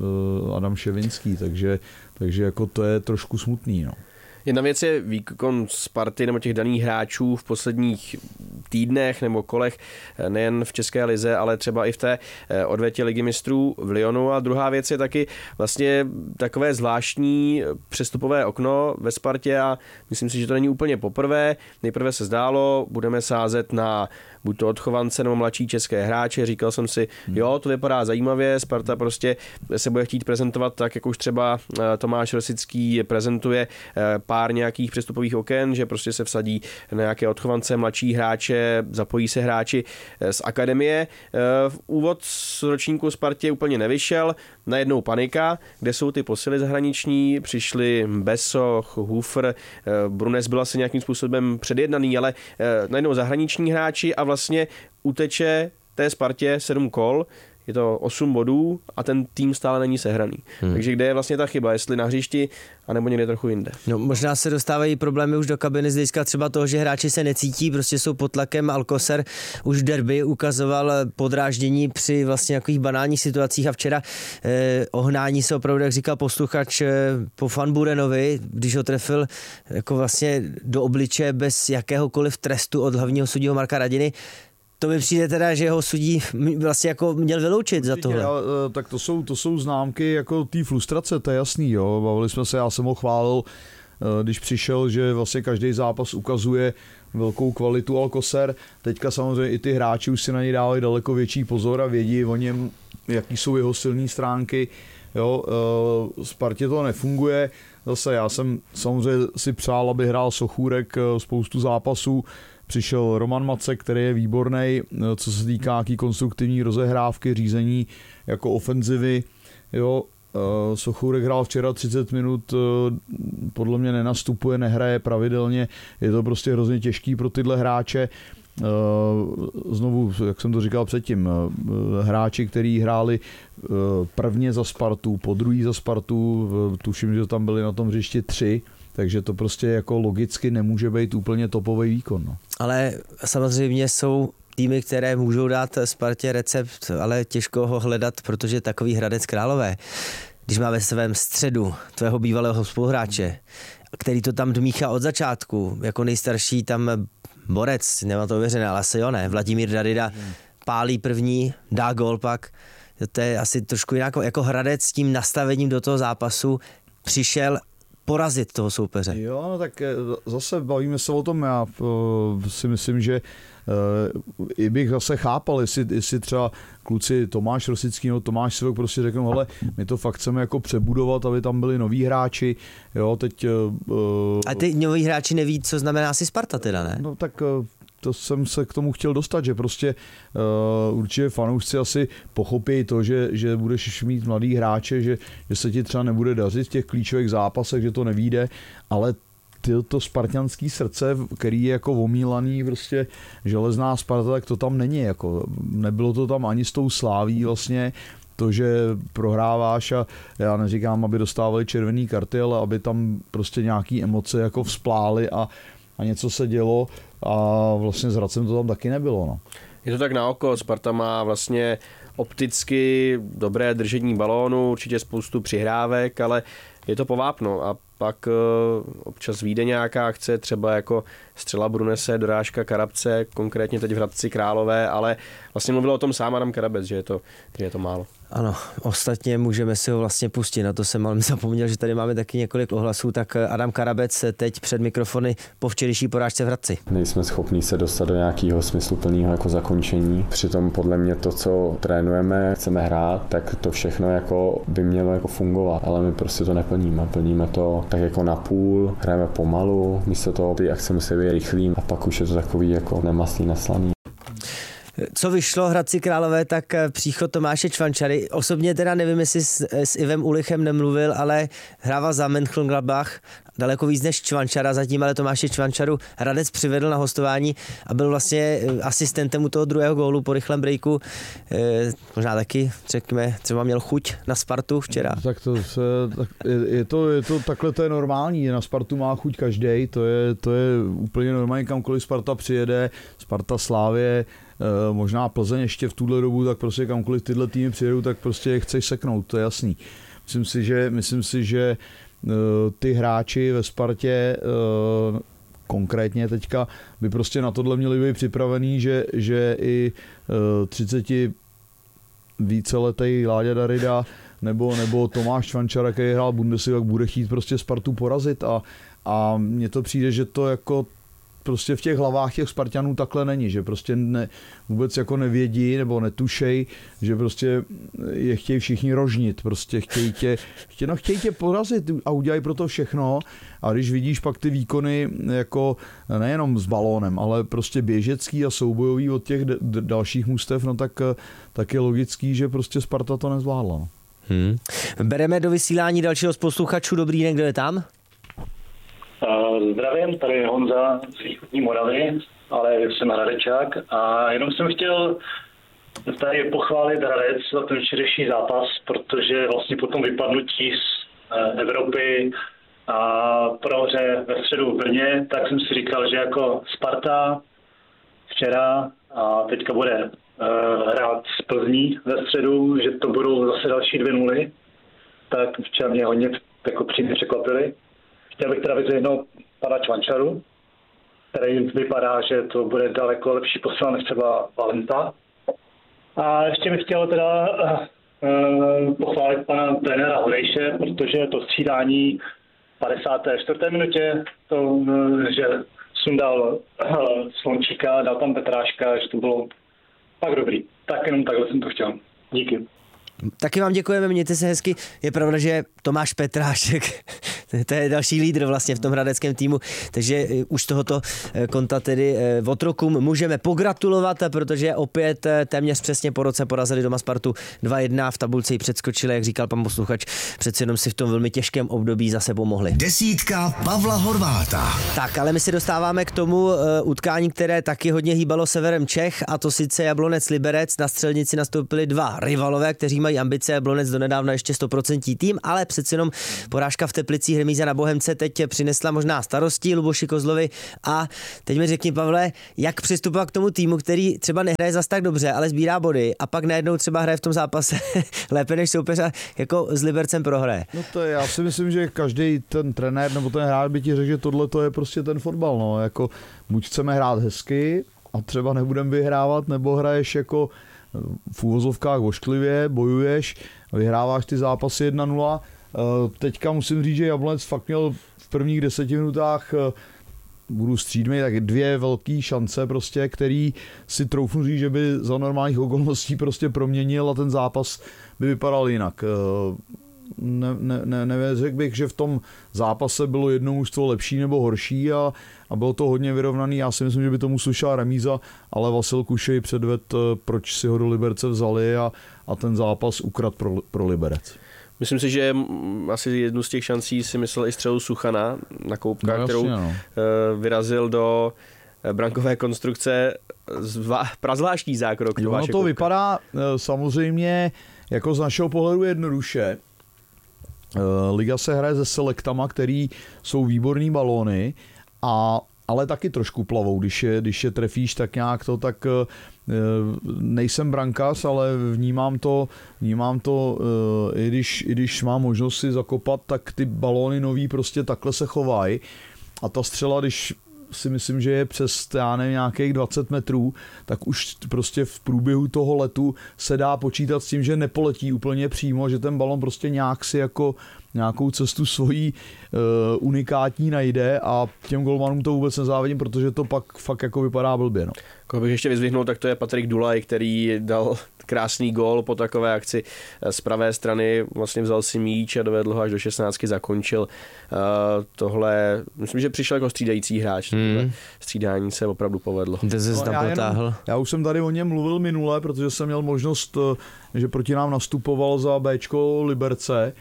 Adam Ševinský, takže, takže jako to je trošku smutný. No. Jedna věc je výkon Sparty nebo těch daných hráčů v posledních týdnech nebo kolech, nejen v České lize, ale třeba i v té odvětě Ligy mistrů v Lyonu. A druhá věc je taky vlastně takové zvláštní přestupové okno ve Spartě a myslím si, že to není úplně poprvé. Nejprve se zdálo, budeme sázet na buď to odchovance nebo mladší české hráče. Říkal jsem si, jo, to vypadá zajímavě, Sparta prostě se bude chtít prezentovat tak, jak už třeba Tomáš Rosický prezentuje pár nějakých přestupových oken, že prostě se vsadí na nějaké odchovance, mladší hráče, zapojí se hráči z akademie. V úvod z ročníku Spartě úplně nevyšel, najednou panika, kde jsou ty posily zahraniční, přišli Besoch, Hufer, Brunes byl asi nějakým způsobem předjednaný, ale najednou zahraniční hráči a vlastně uteče té Spartě sedm kol, je to osm bodů a ten tým stále není sehraný. Hmm. Takže kde je vlastně ta chyba, jestli na hřišti, anebo někde trochu jinde. No, možná se dostávají problémy už do kabiny z hlediska třeba toho, že hráči se necítí, prostě jsou pod tlakem. Alcocer už v derby ukazoval podráždění při vlastně nějakých banálních situacích a včera eh, ohnání se opravdu, jak říkal posluchač, eh, po Van Burenovi, když ho trefil jako vlastně do obličeje bez jakéhokoliv trestu od hlavního sudího Marka Radiny. To mi přijde teda, že ho sudí vlastně jako měl vyloučit za tohle. Já, tak to jsou, to jsou známky jako té frustrace, to je jasný, jo. Bavili jsme se, já jsem ho chválil, když přišel, že vlastně každý zápas ukazuje velkou kvalitu Alcocer. Teďka samozřejmě i ty hráči už si na něj dávají daleko větší pozor a vědí o něm, jaký jsou jeho silné stránky. Jo, Spartě to nefunguje. Zase já jsem samozřejmě si přál, aby hrál Sochůrek spoustu zápasů. přišel Roman Macek, který je výborný, co se týká nějaký konstruktivní rozehrávky, řízení jako ofenzivy. Jo, Sochourek hrál včera třicet minut, podle mě nenastupuje, nehraje pravidelně, je to prostě hrozně těžký pro tyhle hráče. Znovu, jak jsem to říkal předtím, hráči, kteří hráli prvně za Spartu, po druhý za Spartu, tuším, že tam byli na tom hřišti tři, takže to prostě jako logicky nemůže být úplně topový výkon. No. Ale samozřejmě jsou týmy, které můžou dát Spartě recept, ale těžko ho hledat, protože takový Hradec Králové, když má ve svém středu tvého bývalého spoluhráče, který to tam dmíchá od začátku, jako nejstarší tam borec, nemá to ověřené, ale asi jo ne, Vladimír Darida pálí první, dá gól pak, to je asi trošku jinak, jako Hradec s tím nastavením do toho zápasu přišel porazit toho soupeře. Jo, no tak zase bavíme se o tom, já si myslím, že i bych zase chápal, jestli, jestli třeba kluci Tomáš Rosický nebo Tomáš Sivok prostě řeknou, hele, my to fakt chceme jako přebudovat, aby tam byli noví hráči, jo, teď... Uh, A ty noví hráči neví, co znamená asi Sparta teda, ne? No tak uh, to jsem se k tomu chtěl dostat, že prostě uh, určitě fanoušci asi pochopí to, že, že budeš mít mladý hráče, že, že se ti třeba nebude dařit v těch klíčových zápasech, že to nevyjde, ale ty, to spartanský srdce, který je jako omílaný, prostě železná Sparta, tak to tam není, jako nebylo to tam ani s tou Sláví vlastně, to, že prohráváš a já neříkám, aby dostávali červený karty, ale aby tam prostě nějaký emoce jako vzplály a, a něco se dělo a vlastně s Hradcem to tam taky nebylo. No. Je to tak na oko, Sparta má vlastně opticky dobré držení balónu, určitě spoustu přihrávek, ale je to povápno a pak občas vyjde nějaká akce, třeba jako střela Brunese, dorážka Karabce, konkrétně teď v Hradci Králové, ale vlastně mluvil o tom sám Adam Karabec, že je to, že je to málo. Ano, ostatně můžeme si ho vlastně pustit, na to jsem ale zapomněl, že tady máme taky několik ohlasů, tak Adam Karabec teď před mikrofony po včerejší porážce v Hradci. Nejsme schopní se dostat do nějakého smysluplného jako zakončení, přitom podle mě to, co trénujeme, chceme hrát, tak to všechno jako by mělo jako fungovat, ale my prostě to neplníme, plníme to tak jako na půl, hrajeme pomalu, místo toho ty akce musí být rychlý a pak už je to takový jako nemaslý, neslaný. Co vyšlo Hradci Králové, tak příchod Tomáše Čvančary. Osobně teda nevím, jestli s, s Ivem Ulichem nemluvil, ale hrával za Mönchengladbach daleko víc než Čvančara zatím, ale Tomáše Čvančaru Hradec přivedl na hostování a byl vlastně asistentem u toho druhého gólu po rychlém breaku. E, možná taky, řekněme, třeba měl chuť na Spartu včera. Tak to se, tak je, je, to, je to takhle, to je normální, na Spartu má chuť každej, to je, to je úplně normální, kamkoliv Sparta přijede, Sparta, Slávě, možná Plzeň ještě v tuhle dobu, tak prostě kamkoliv tyhle týmy přijedou, tak prostě je chceš seknout, to je jasný. Myslím si, že, myslím si, že ty hráči ve Spartě konkrétně teďka by prostě na tohle měli být připravený, že, že i třicet víceletý Láďa Darida nebo, nebo Tomáš Čvančara, který hrál Bundesligu, bude chtít prostě Spartu porazit a, a mně to přijde, že to jako prostě v těch hlavách těch Spartanů takhle není, že prostě ne, vůbec jako nevědí nebo netušej, že prostě je chtějí všichni rožnit, prostě chtějí tě, chtě, no chtějí tě porazit a udělají pro to všechno a když vidíš pak ty výkony jako nejenom s balónem, ale prostě běžecký a soubojový od těch d- d- dalších mužstev, no tak, tak je logický, že prostě Sparta to nezvládla. No. Hmm. Bereme do vysílání dalšího z posluchačů. Dobrý den, kdo je tam? Zdravím, tady je Honza z východní Moravy, ale jsem Hradečák a jenom jsem chtěl tady pochválit Hradec za ten včerejší zápas, protože vlastně po tom vypadnutí z Evropy a prohře ve středu v Brně, tak jsem si říkal, že jako Sparta včera a teďka bude hrát z Plzní ve středu, že to budou zase další dvě nuly, tak včera mě hodně jako přímě překvapili. Chtěl bych teda vidět jednou pana Čvančaru, který vypadá, že to bude daleko lepší posil než třeba Valenta. A ještě bych chtěl teda uh, pochválit pana trenéra Hodejše, protože to střídání v padesáté čtvrté minutě, to, uh, že sundal uh, Slončíka, dal tam Petráška, že to bylo tak dobrý. Tak jenom takhle jsem to chtěl. Díky. Taky vám děkujeme, mějte se hezky. Je pravda, že Tomáš Petrášek To je další lídr vlastně v tom hradeckém týmu, takže už z tohoto konta tedy otrokům můžeme pogratulovat, protože opět téměř přesně po roce porazili doma Spartu dva jedna, v tabulce ji předskočili, jak říkal pan posluchač, přeci jenom si v tom velmi těžkém období zase pomohli. Desítka Pavla Horváta. Tak, ale my se dostáváme k tomu uh, utkání, které taky hodně hýbalo severem Čech, a to sice Jablonec Liberec. Na střelnici nastoupili dva rivalové, kteří mají ambice. Jablonec donedávna ještě sto procent tým, ale přeci jenom porážka v Teplicích, remíza na Bohemce teď přinesla možná starosti Luboši Kozlovi. A teď mi řekni, Pavle, jak přistupovat k tomu týmu, který třeba nehraje zas tak dobře, ale sbírá body a pak najednou třeba hraje v tom zápase lépe než soupeř a jako s Libercem prohraje. No to je, já si myslím, že každý ten trenér nebo ten hráč by ti řekl, že tohle to je prostě ten fotbal, no, jako buď chceme hrát hezky a třeba nebudeme vyhrávat, nebo hraješ jako v úvozovkách ošklivě, bojuješ, vyhráváš ty zápasy jedna nula. Teďka musím říct, že Jablonec fakt měl v prvních deseti minutách, budu střídmej, tak dvě velké šance prostě, který si troufnu říct, že by za normálních okolností prostě proměnil a ten zápas by vypadal jinak. Ne, ne, ne, neřekl bych, že v tom zápase bylo jedno mužstvo lepší nebo horší a, a bylo to hodně vyrovnaný. Já si myslím, že by tomu slušela remíza, ale Vasil Kušej předved, proč si ho do Liberce vzali a, a ten zápas ukradl pro, pro Liberec. Myslím si, že asi jednu z těch šancí si myslel i střelu Suchana na Koupka, no, jasně, kterou no. vyrazil do brankové konstrukce. Prazvláštní zákrok. Jo, no to Koupka. Vypadá samozřejmě jako z našeho pohledu jednoduše. Liga se hraje se selektama, který jsou výborný balóny, a, ale taky trošku plavou. Když je, když je trefíš tak nějak to, tak nejsem brankář, ale vnímám to, vnímám to i, když, i když mám možnost si zakopat, tak ty balóny nový prostě takhle se chovají. A ta střela, když si myslím, že je přes já nevím, nějakých dvacet metrů, tak už prostě v průběhu toho letu se dá počítat s tím, že nepoletí úplně přímo, že ten balon prostě nějak si jako nějakou cestu svojí uh, unikátní najde a těm golmanům to vůbec nezávidím, protože to pak fakt jako vypadá blbě. No. Koho bych ještě vyzvihnul, tak to je Patrik Dulaj, který dal krásný gól po takové akci z pravé strany, vlastně vzal si míč a dovedl ho až do šestnáctky, zakončil. Uh, tohle, myslím, že přišel jako střídající hráč. Hmm. Střídání se opravdu povedlo. To se tam potáhl. Já už jsem tady o něm mluvil minule, protože jsem měl možnost, že proti nám nastupoval za Bčko Liberce,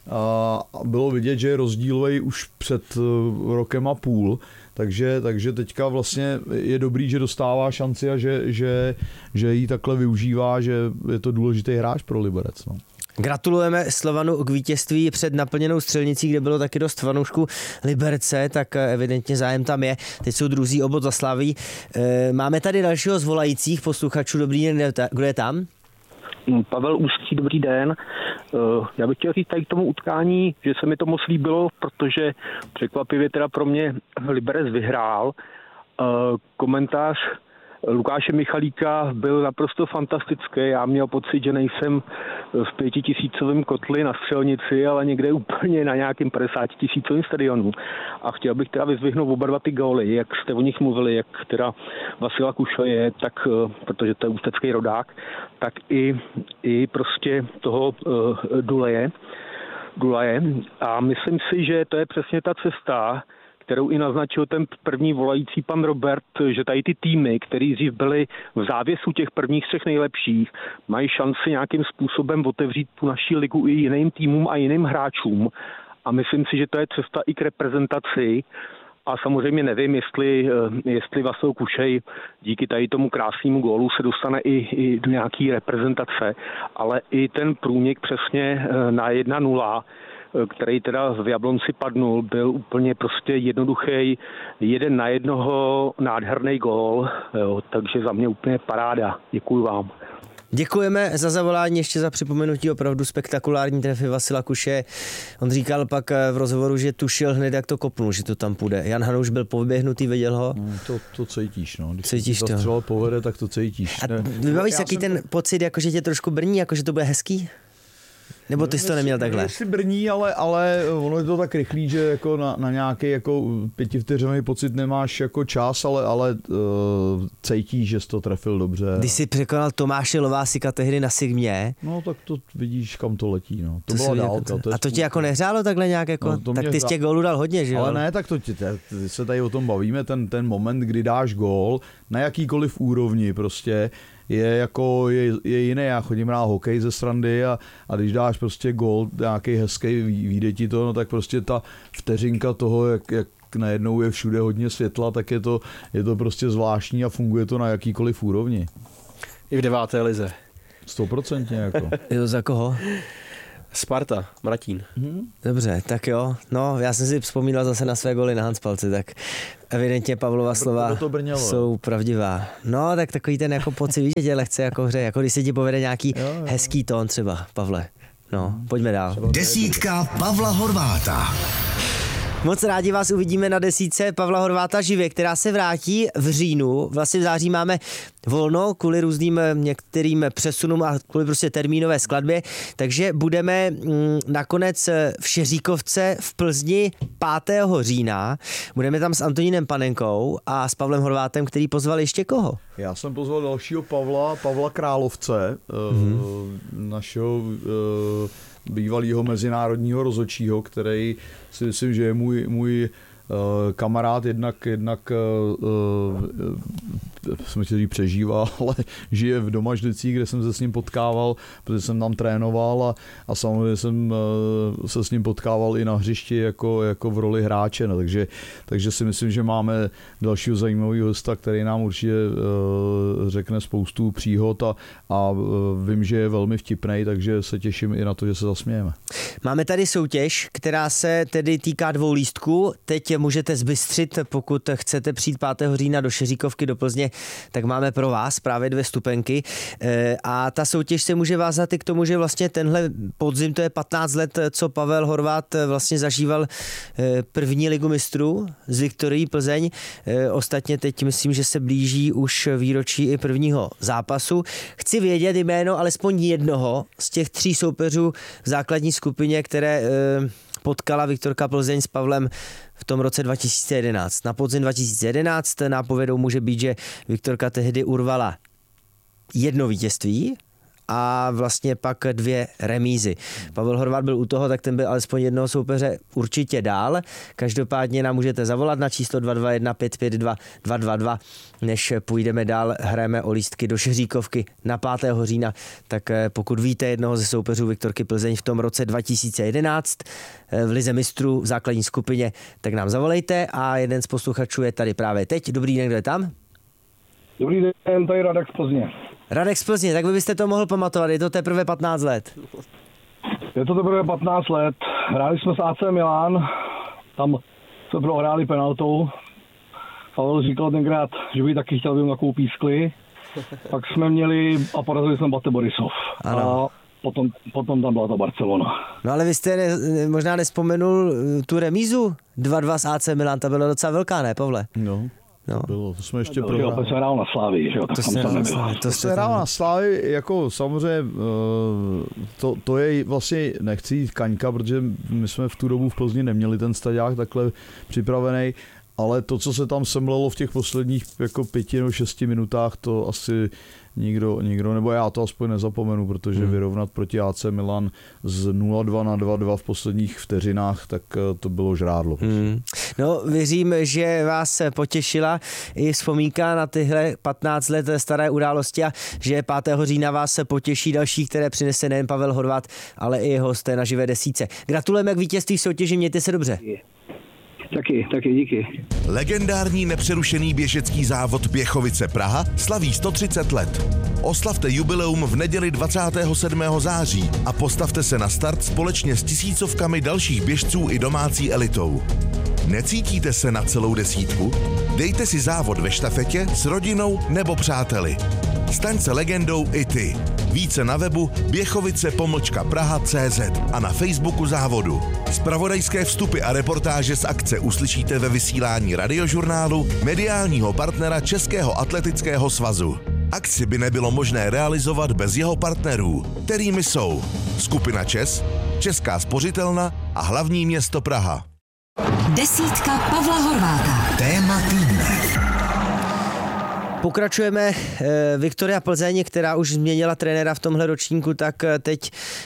a bylo vidět, že je rozdílový už před rokem a půl, takže, takže teďka vlastně je dobrý, že dostává šanci a že, že, že ji takhle využívá, že je to důležitý hráč pro Liberec. No. Gratulujeme Slovanu k vítězství před naplněnou střelnicí, kde bylo taky dost fanoušků Liberce, tak evidentně zájem tam je. Teď jsou druzí obod za Slaví. Máme tady dalšího z volajících posluchačů. Dobrý den, kdo je tam? Pavel Ústí, dobrý den. Já bych chtěl říct tady k tomu utkání, že se mi to moc líbilo, protože překvapivě teda pro mě Liberec vyhrál. Komentář Lukáše Michalíka byl naprosto fantastický. Já měl pocit, že nejsem v pětitisícovém kotli na střelnici, ale někde úplně na nějakým padesátitisícovém stadionu. A chtěl bych teda vyzvihnout oba dva ty góly, jak jste o nich mluvili, jak teda Vasila Kušoje, tak, protože to je ústecký rodák, tak i, i prostě toho uh, Dulaje. Dulaje. A myslím si, že to je přesně ta cesta, kterou i naznačil ten první volající pan Robert, že tady ty týmy, které dřív byly v závěsu těch prvních třech nejlepších, mají šanci nějakým způsobem otevřít tu naší ligu i jiným týmům a jiným hráčům. A myslím si, že to je cesta i k reprezentaci. A samozřejmě nevím, jestli, jestli Vasil Kušej díky tady tomu krásnému gólu se dostane i, i do nějaký reprezentace, ale i ten průnik přesně na jedna nula, který teda v Jablonci padnul, byl úplně prostě jednoduchý, jeden na jednoho nádherný gól, jo, takže za mě úplně paráda. Děkuju vám. Děkujeme za zavolání, ještě za připomenutí opravdu spektakulární trefy Vasila Kuše. On říkal pak v rozhovoru, že tušil hned, jak to kopnul, že to tam půjde. Jan Hanuš byl povyběhnutý, věděl ho? No, to, to cítíš, no. Když cítíš to. Střela povede, tak to cítíš. A vybavíš si taky ten to... pocit, jako že tě trošku brní, jako že to bude hezký? Nebo ty jsi to neměl takhle? Jestli brní, ale, ale ono je to tak rychlý, že jako na, na nějaký jako pětivteřinový pocit nemáš jako čas, ale, ale uh, cítíš, že jsi to trefil dobře. Když jsi překonal Tomáše Lovásika tehdy na Sigmě. No tak to vidíš, kam to letí. No. To, to byla dálka. To a to tě jako nehřálo takhle nějak? Jako, no, tak ty z těch gólů dal hodně, že jo? Ale ne, tak to ti, ty se tady o tom bavíme, ten, ten moment, kdy dáš gól na jakýkoliv úrovni prostě, je jako, je, je jiné, já chodím hrát hokej ze srandy a, a když dáš prostě gól, nějaký hezký, vyjde ti to, no tak prostě ta vteřinka toho, jak, jak najednou je všude hodně světla, tak je to, je to prostě zvláštní a funguje to na jakýkoliv úrovni. I v deváté lize. Stoprocentně jako. Je to za koho? Sparta, Mratín. Hmm. Dobře, tak jo. No, já jsem si vzpomínal zase na své goly na Hanspalci, tak evidentně Pavlova slova jsou pravdivá. No, tak takový ten jako pocit, víš, že tě lehce jako hře, jako když se ti povede nějaký jo, jo. hezký tón třeba, Pavle. No, pojďme dál. Desítka Pavla Horváta. Moc rádi vás uvidíme na desítce Pavla Horváta živě, která se vrátí v říjnu. Vlastně v září máme volno kvůli různým některým přesunům a kvůli prostě termínové skladbě, takže budeme mm, nakonec v Šeříkovce v Plzni pátého října. Budeme tam s Antonínem Panenkou a s Pavlem Horvátem, který pozval ještě koho? Já jsem pozval dalšího Pavla, Pavla Královce, mm-hmm. uh, našeho uh, bývalého mezinárodního rozhodčího, který si myslím, že je můj, můj uh, kamarád, jednak, jednak uh, uh, jsem chtěl říct přežívá, ale žije v Domažlicích, kde jsem se s ním potkával, protože jsem tam trénoval a, a samozřejmě jsem uh, se s ním potkával i na hřišti jako, jako v roli hráče, no, takže, takže si myslím, že máme dalšího zajímavého hosta, který nám určitě uh, řekne spoustu příhod a, a uh, vím, že je velmi vtipnej, takže se těším i na to, že se zasmějeme. Máme tady soutěž, která se tedy týká dvou lístků. Teď můžete zbystřit, pokud chcete přijít pátého října do Šeříkovky do Plzně, tak máme pro vás právě dvě stupenky. A ta soutěž se může vázat i k tomu, že vlastně tenhle podzim, to je patnáct let, co Pavel Horvát vlastně zažíval první ligu mistrů z Viktorií Plzeň. Ostatně teď myslím, že se blíží už výročí i prvního zápasu. Chci vědět jméno alespoň jednoho z těch tří soupeřů v základní skupině, které potkala Viktorka Plzeň s Pavlem v tom roce dva tisíce jedenáct. Na podzim dva tisíce jedenáct nápovědou může být, že Viktorka tehdy urvala jedno vítězství a vlastně pak dvě remízy. Pavel Horvát byl u toho, tak ten byl alespoň jednoho soupeře určitě dál. Každopádně nám můžete zavolat na číslo dva dva jedna pět pět dva dva dva dva. Než půjdeme dál, hrajeme o lístky do Šeříkovky na pátého října, tak pokud víte jednoho ze soupeřů Viktorky Plzeň v tom roce dva tisíce jedenáct v lize mistrů v základní skupině, tak nám zavolejte a jeden z posluchačů je tady právě teď. Dobrý den, kdo je tam? Dobrý den, tady Radek z Plzně. Radek z Plzně, tak vy byste to mohl pamatovat, je to teprve patnáct let. Je to teprve patnáct let, hráli jsme s A C Milan, tam jsme prohráli penaltou. Pavel říkal tenkrát, že by taky chtěl, aby nakoupí skly. Pak jsme měli a porazili jsme Bate Borisov. Ano. A potom, potom tam byla ta Barcelona. No ale vy jste ne, možná nespomenul tu remízu dva dva s A C Milan, ta byla docela velká, ne, Pavle? No. No. Bylo, to jsme ještě no, prohráli. To se hrál na Slávii, že jo? To se hrál na Slávii. To se hrál na Slávii, jako samozřejmě to, to je vlastně, nechci jít kaňka, protože my jsme v tu dobu v Plzni neměli ten stadiák takhle připravený, ale to, co se tam semlelo v těch posledních jako pěti nebo šesti minutách, to asi nikdo, nikdo, nebo já to aspoň nezapomenu, protože hmm. vyrovnat proti A C Milan z nula dva na dva dva v posledních vteřinách, tak to bylo žrádlo. Hmm. No, věřím, že vás potěšila i vzpomínka na tyhle patnáct let staré události a že pátého října vás potěší další, které přinese nejen Pavel Horvát, ale i hosté na živé desítce. Gratulujeme k vítězství v soutěži, mějte se dobře. Taky, taky, díky. Legendární nepřerušený běžecký závod Běchovice Praha slaví sto třicet let. Oslavte jubileum v neděli dvacátého sedmého září a postavte se na start společně s tisícovkami dalších běžců i domácí elitou. Necítíte se na celou desítku? Dejte si závod ve štafetě s rodinou nebo přáteli. Staň se legendou i ty. Více na webu běchovice pomlčka praha tečka cé zet a na Facebooku závodu. Zpravodajské vstupy a reportáže z akce uslyšíte ve vysílání Radiožurnálu, mediálního partnera Českého atletického svazu. Akci by nebylo možné realizovat bez jeho partnerů, kterými jsou Skupina ČES, Česká spořitelna a hlavní město Praha. Desítka Pavla Horváta. Téma týdne. Pokračujeme. Viktoria Plzeň, která už změnila trenéra v tomhle ročníku, tak teď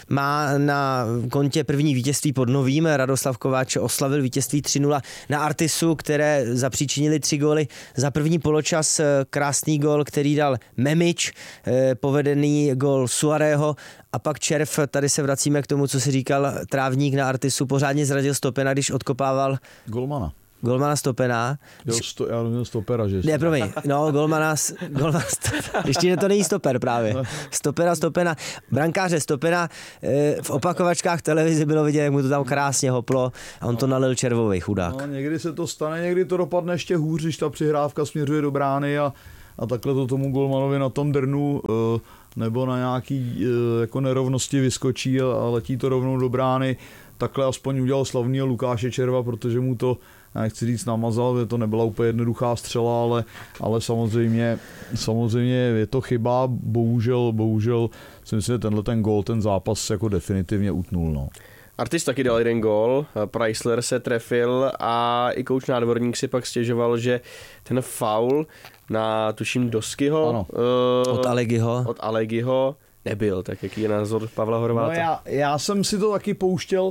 má na kontě první vítězství pod Novým. Radoslav Kováč oslavil vítězství tři nula na Artisu, které zapříčinili tři góly za první poločas. Krásný gól, který dal Memič, povedený gól Suarého a pak Červ. Tady se vracíme k tomu, co si říkal Trávník na Artisu. Pořádně zradil Stopena, když odkopával golmana. Golmana Stopena. Jo, sto, já nevím stopera, že? Ne, promiň, no, golmana, golmana ještě to není stoper právě. Stopera, Stopena, brankáře Stopena, v opakovačkách televizi bylo vidět, jak mu to tam krásně hoplo a on to nalil Červovej, chudák. No, někdy se to stane, někdy to dopadne ještě hůř, když ta přihrávka směřuje do brány a, a takhle to tomu golmanovi na tom drnu nebo na nějaký jako nerovnosti vyskočí a, a letí to rovnou do brány. Takhle aspoň udělal slavného Lukáše Červa, protože mu to, nechci říct namazal, že to nebyla úplně jednoduchá střela, ale, ale samozřejmě, samozřejmě je to chyba, bohužel, bohužel si myslím, že tenhle ten gól, ten zápas jako definitivně utnul. No. Artis taky dal jeden gól, Preissler se trefil a i kouč Nádvorník si pak stěžoval, že ten faul na, tuším, Doskyho uh, od Alegiho, od Alegiho nebyl, tak jaký je názor Pavla Horváta? No já, já jsem si to taky pouštěl,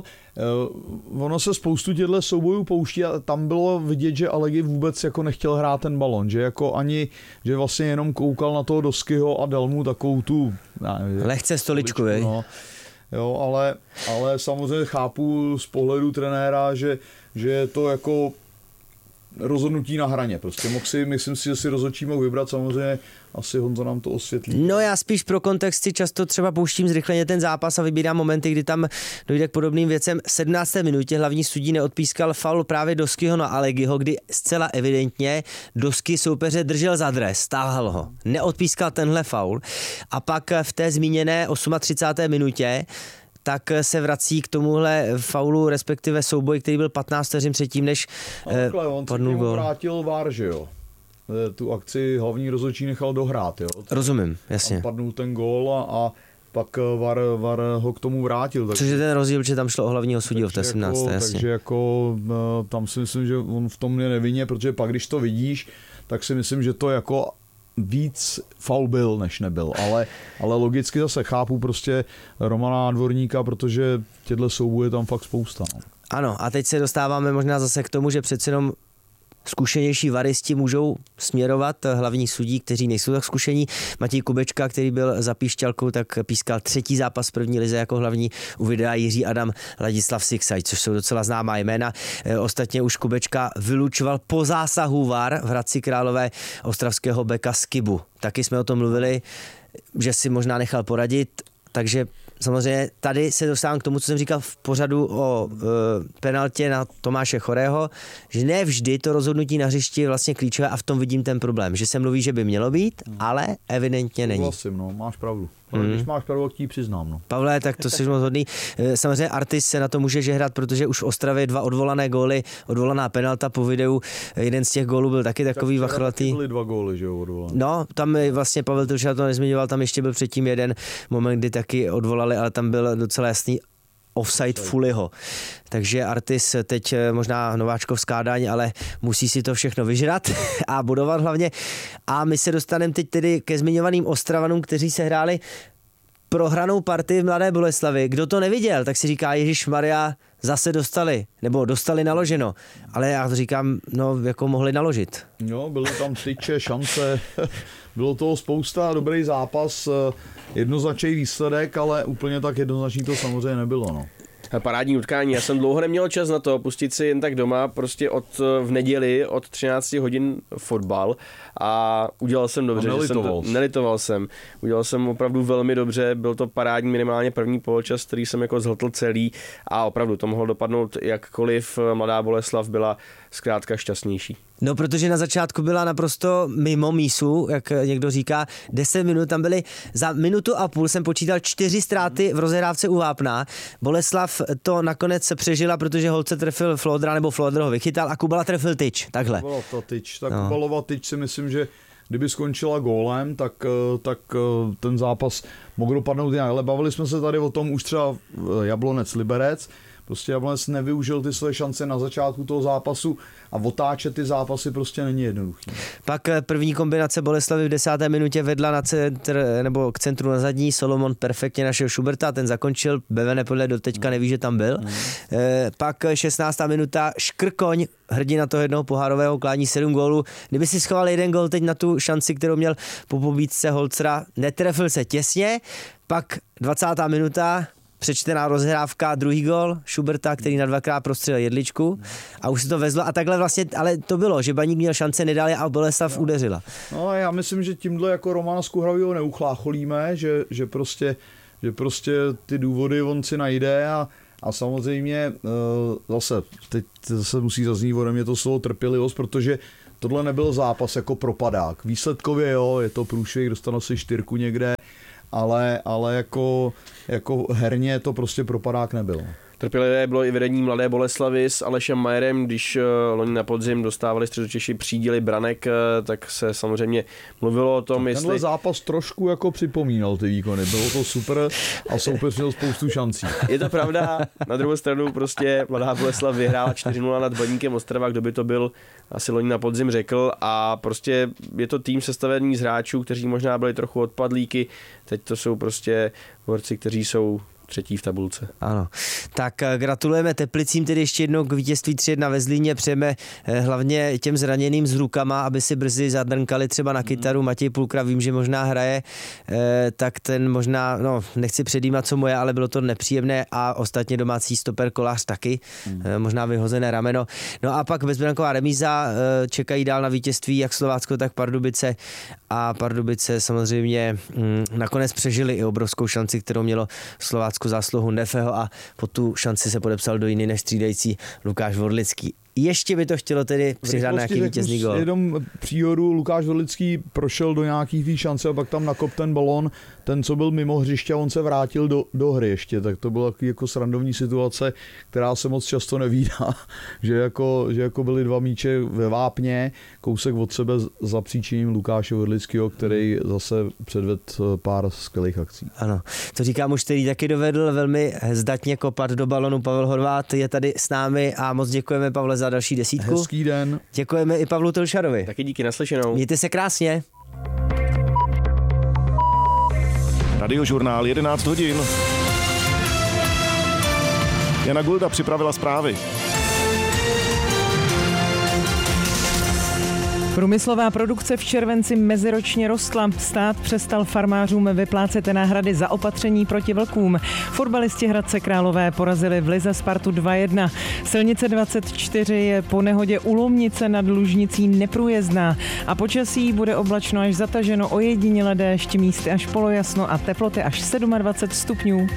uh, ono se spoustu těchto soubojů pouští a tam bylo vidět, že Alegi vůbec jako nechtěl hrát ten balon, že jako ani, že vlastně jenom koukal na toho Doskyho a dal mu takovou tu... Ne, lehce stoličku, stoličku no. Jo, ale, ale samozřejmě chápu z pohledu trenéra, že, že je to jako rozhodnutí na hraně. Prostě mohl si, myslím si, že si rozhodčí mohl vybrat, samozřejmě asi Honzo nám to osvětlí. No já spíš pro kontext si často třeba pouštím zrychleně ten zápas a vybírám momenty, kdy tam dojde k podobným věcem. V sedmnácté minutě hlavní sudí neodpískal faul právě Doskyho na Alegiho, kdy zcela evidentně Dosky soupeře držel za dres, stáhl ho. Neodpískal tenhle faul a pak v té zmíněné třicáté osmé minutě tak se vrací k tomuhle faulu, respektive souboj, který byl patnáct vteřin předtím, než eh, padnul gól. On se vrátil V A R, že jo? Tu akci hlavní rozhodčí nechal dohrát, jo? Rozumím, jasně. A padnul ten gól a, a pak V A R, V A R ho k tomu vrátil. Takže, Což je ten rozdíl, že tam šlo o hlavního sudího v té sedmnácté Jako, jasně. Takže jako tam si myslím, že on v tom je nevinně, protože pak, když to vidíš, tak si myslím, že to jako víc faul byl, než nebyl, ale, ale logicky zase chápu prostě Romana Nádvorníka, protože těchto soubojů je tam fakt spousta. No. Ano, a teď se dostáváme možná zase k tomu, že přeci jenom zkušenější varisti můžou směrovat hlavní sudí, kteří nejsou tak zkušení. Matěj Kubečka, který byl za Píšťalkou, tak pískal třetí zápas v první lize jako hlavní, u videa Jiří Adam, Ladislav Siksaj, což jsou docela známá jména. Ostatně už Kubečka vylučoval po zásahu V A R v Hradci Králové ostravského beka Skibu. Taky jsme o tom mluvili, že si možná nechal poradit, takže samozřejmě tady se dostávám k tomu, co jsem říkal v pořadu o e, penaltě na Tomáše Chorého, že ne vždy to rozhodnutí na hřišti je vlastně klíčové a v tom vidím ten problém, že se mluví, že by mělo být, hmm. ale evidentně není. Vlastně, no, máš pravdu. Ale hmm. když máš pravdu, tak ti přiznám. No. Pavle, tak to jsi moc hodný. Samozřejmě Artis se na to může žehrat, protože už v Ostravě dva odvolané góly, odvolaná penalta po videu, jeden z těch gólů byl taky takový tak vachlatý. Byly dva góly, že jo, odvolané. No, tam vlastně Pavel Trušina to nezmiňoval, tam ještě byl předtím jeden moment, kdy taky odvolali, ale tam byl docela jasný offside Fuliho. Takže Artis teď možná nováčkovská daň, ale musí si to všechno vyžrat a budovat hlavně. A my se dostaneme teď tedy ke zmiňovaným Ostravanům, kteří se hráli prohranou partii v Mladé Boleslavi. Kdo to neviděl, tak si říká, ježišmarja, zase dostali, nebo dostali naloženo. Ale já to říkám, no jako mohli naložit. No, byly tam tyče, šance, bylo toho spousta, dobrý zápas, jednoznačný výsledek, ale úplně tak jednoznačný to samozřejmě nebylo, no. Parádní utkání. Já jsem dlouho neměl čas na to pustit si jen tak doma, prostě od v neděli od třinácti hodin fotbal a udělal jsem dobře. Nelitoval. Že jsem to, nelitoval jsem. Udělal jsem opravdu velmi dobře, byl to parádní minimálně první poločas, který jsem jako zhltl celý a opravdu to mohlo dopadnout jakkoliv. Mladá Boleslav byla zkrátka šťastnější. No, protože na začátku byla naprosto mimo mísu, jak někdo říká, deset minut, tam byly za minutu a půl jsem počítal čtyři ztráty v rozehrávce u Vápna. Boleslav to nakonec se přežila, protože Holce trefil Flodra, nebo Flodr ho vychytal a Kubala trefil tyč, takhle. Kubala to tyč, tak no. Kubalova tyč si myslím, že kdyby skončila gólem, tak, tak ten zápas mohl dopadnout jinak. Ale bavili jsme se tady o tom už třeba Jablonec Liberec. Prostě Jablonec nevyužil ty své šance na začátku toho zápasu a otáčet ty zápasy prostě není jednoduchý. Pak první kombinace Boleslavy v desáté minutě vedla na centr, nebo k centru na zadní, Solomon perfektně našel Schuberta, ten zakončil, Beve Nepodle do teďka neví, že tam byl. Mm. E, pak šestnáctá minuta, Škrkoň, hrdina toho jednoho pohárového klání, sedm gólů. Kdyby si schoval jeden gól teď na tu šanci, kterou měl po pobídce Holcera, netrefil se těsně, pak dvacátá minuta, přečtená rozhrávka, druhý gol Schuberta, který na dvakrát prostřelil jedličku a už se to vezlo a takhle vlastně, ale to bylo, že Baník měl šance, nedal je a Boleslav udeřila. No já myslím, že tímhle jako Romana Skuhravýho neuchlácholíme, že, že, prostě, že prostě ty důvody on si najde a, a samozřejmě zase, teď zase musí zaznít ode mě to slovo trpělivost, protože tohle nebyl zápas jako propadák. Výsledkově jo, je to průšvih, dostane si čtyřku někde, ale, ale jako, jako herně to prostě propadák nebyl. Trpělivé bylo i vedení Mladé Boleslavy s Alešem Majerem, když loni na podzim dostávali Středočeši příděly branek, tak se samozřejmě mluvilo o tom, tenhle jestli... Tenhle zápas trošku jako připomínal ty výkony, bylo to super a soupeř měl spoustu šancí. Je to pravda, na druhou stranu prostě Mladá Boleslav vyhrála čtyři nula nad Baníkem Ostrava, kdo by to byl, asi loni na podzim řekl, a prostě je to tým sestavený z hráčů, kteří možná byli trochu odpadlíky, teď to jsou prostě borci, kteří jsou třetí v tabulce. Ano. Tak gratulujeme Teplicím tedy ještě jednou k vítězství tři jedna ve Zlíně. Přejeme hlavně těm zraněným s rukama, aby si brzy zadrnkali třeba na kytaru. Matěj Pulkra, vím, že možná hraje, tak ten možná, no nechci předjímat, co moje, ale bylo to nepříjemné a ostatně domácí stoper Kolář taky, hmm. možná vyhozené rameno. No a pak bezbranková remíza, čekají dál na vítězství jak Slovácko, tak Pardubice a Pardubice samozřejmě hm, nakonec přežili i obrovskou šanci, kterou mělo Slovácko zásluhu Nefeho a po tu šanci se podepsal do jiný než střídající Lukáš Vorlický. Ještě by to chtělo tedy přihrát nějaký vítězný gól. Jenom příhodu Lukáš Vorlický prošel do nějakých tý šance a pak tam nakop ten balón, ten, co byl mimo hřiště, a on se vrátil do, do hry ještě, tak to byla jako srandovní situace, která se moc často nevídá, že jako, že jako byly dva míče ve vápně, kousek od sebe za příčiním Lukáše Vorlického, který zase předvedl pár skvělých akcí. Ano, to říkám už, který taky dovedl velmi zdatně kopat do balonu. Pavel Horvát je tady s námi a moc děkujeme, Pavle, za další desítku. Hezký den. Děkujeme i Pavlu Tolšarovi. Taky díky, naslyšenou. Mějte se krásně. Radiožurnál jedenáct hodin. Jana Gulda připravila zprávy. Průmyslová produkce v červenci meziročně rostla. Stát přestal farmářům vyplácet náhrady za opatření proti vlkům. Fotbalisti Hradce Králové porazili v lize Spartu dva jedna. Silnice dvacet čtyři je po nehodě u Lomnice nad Lužnicí neprůjezdná a počasí bude oblačno až zataženo, ojediněle déšť, místy až polojasno a teploty až dvacet sedm stupňů.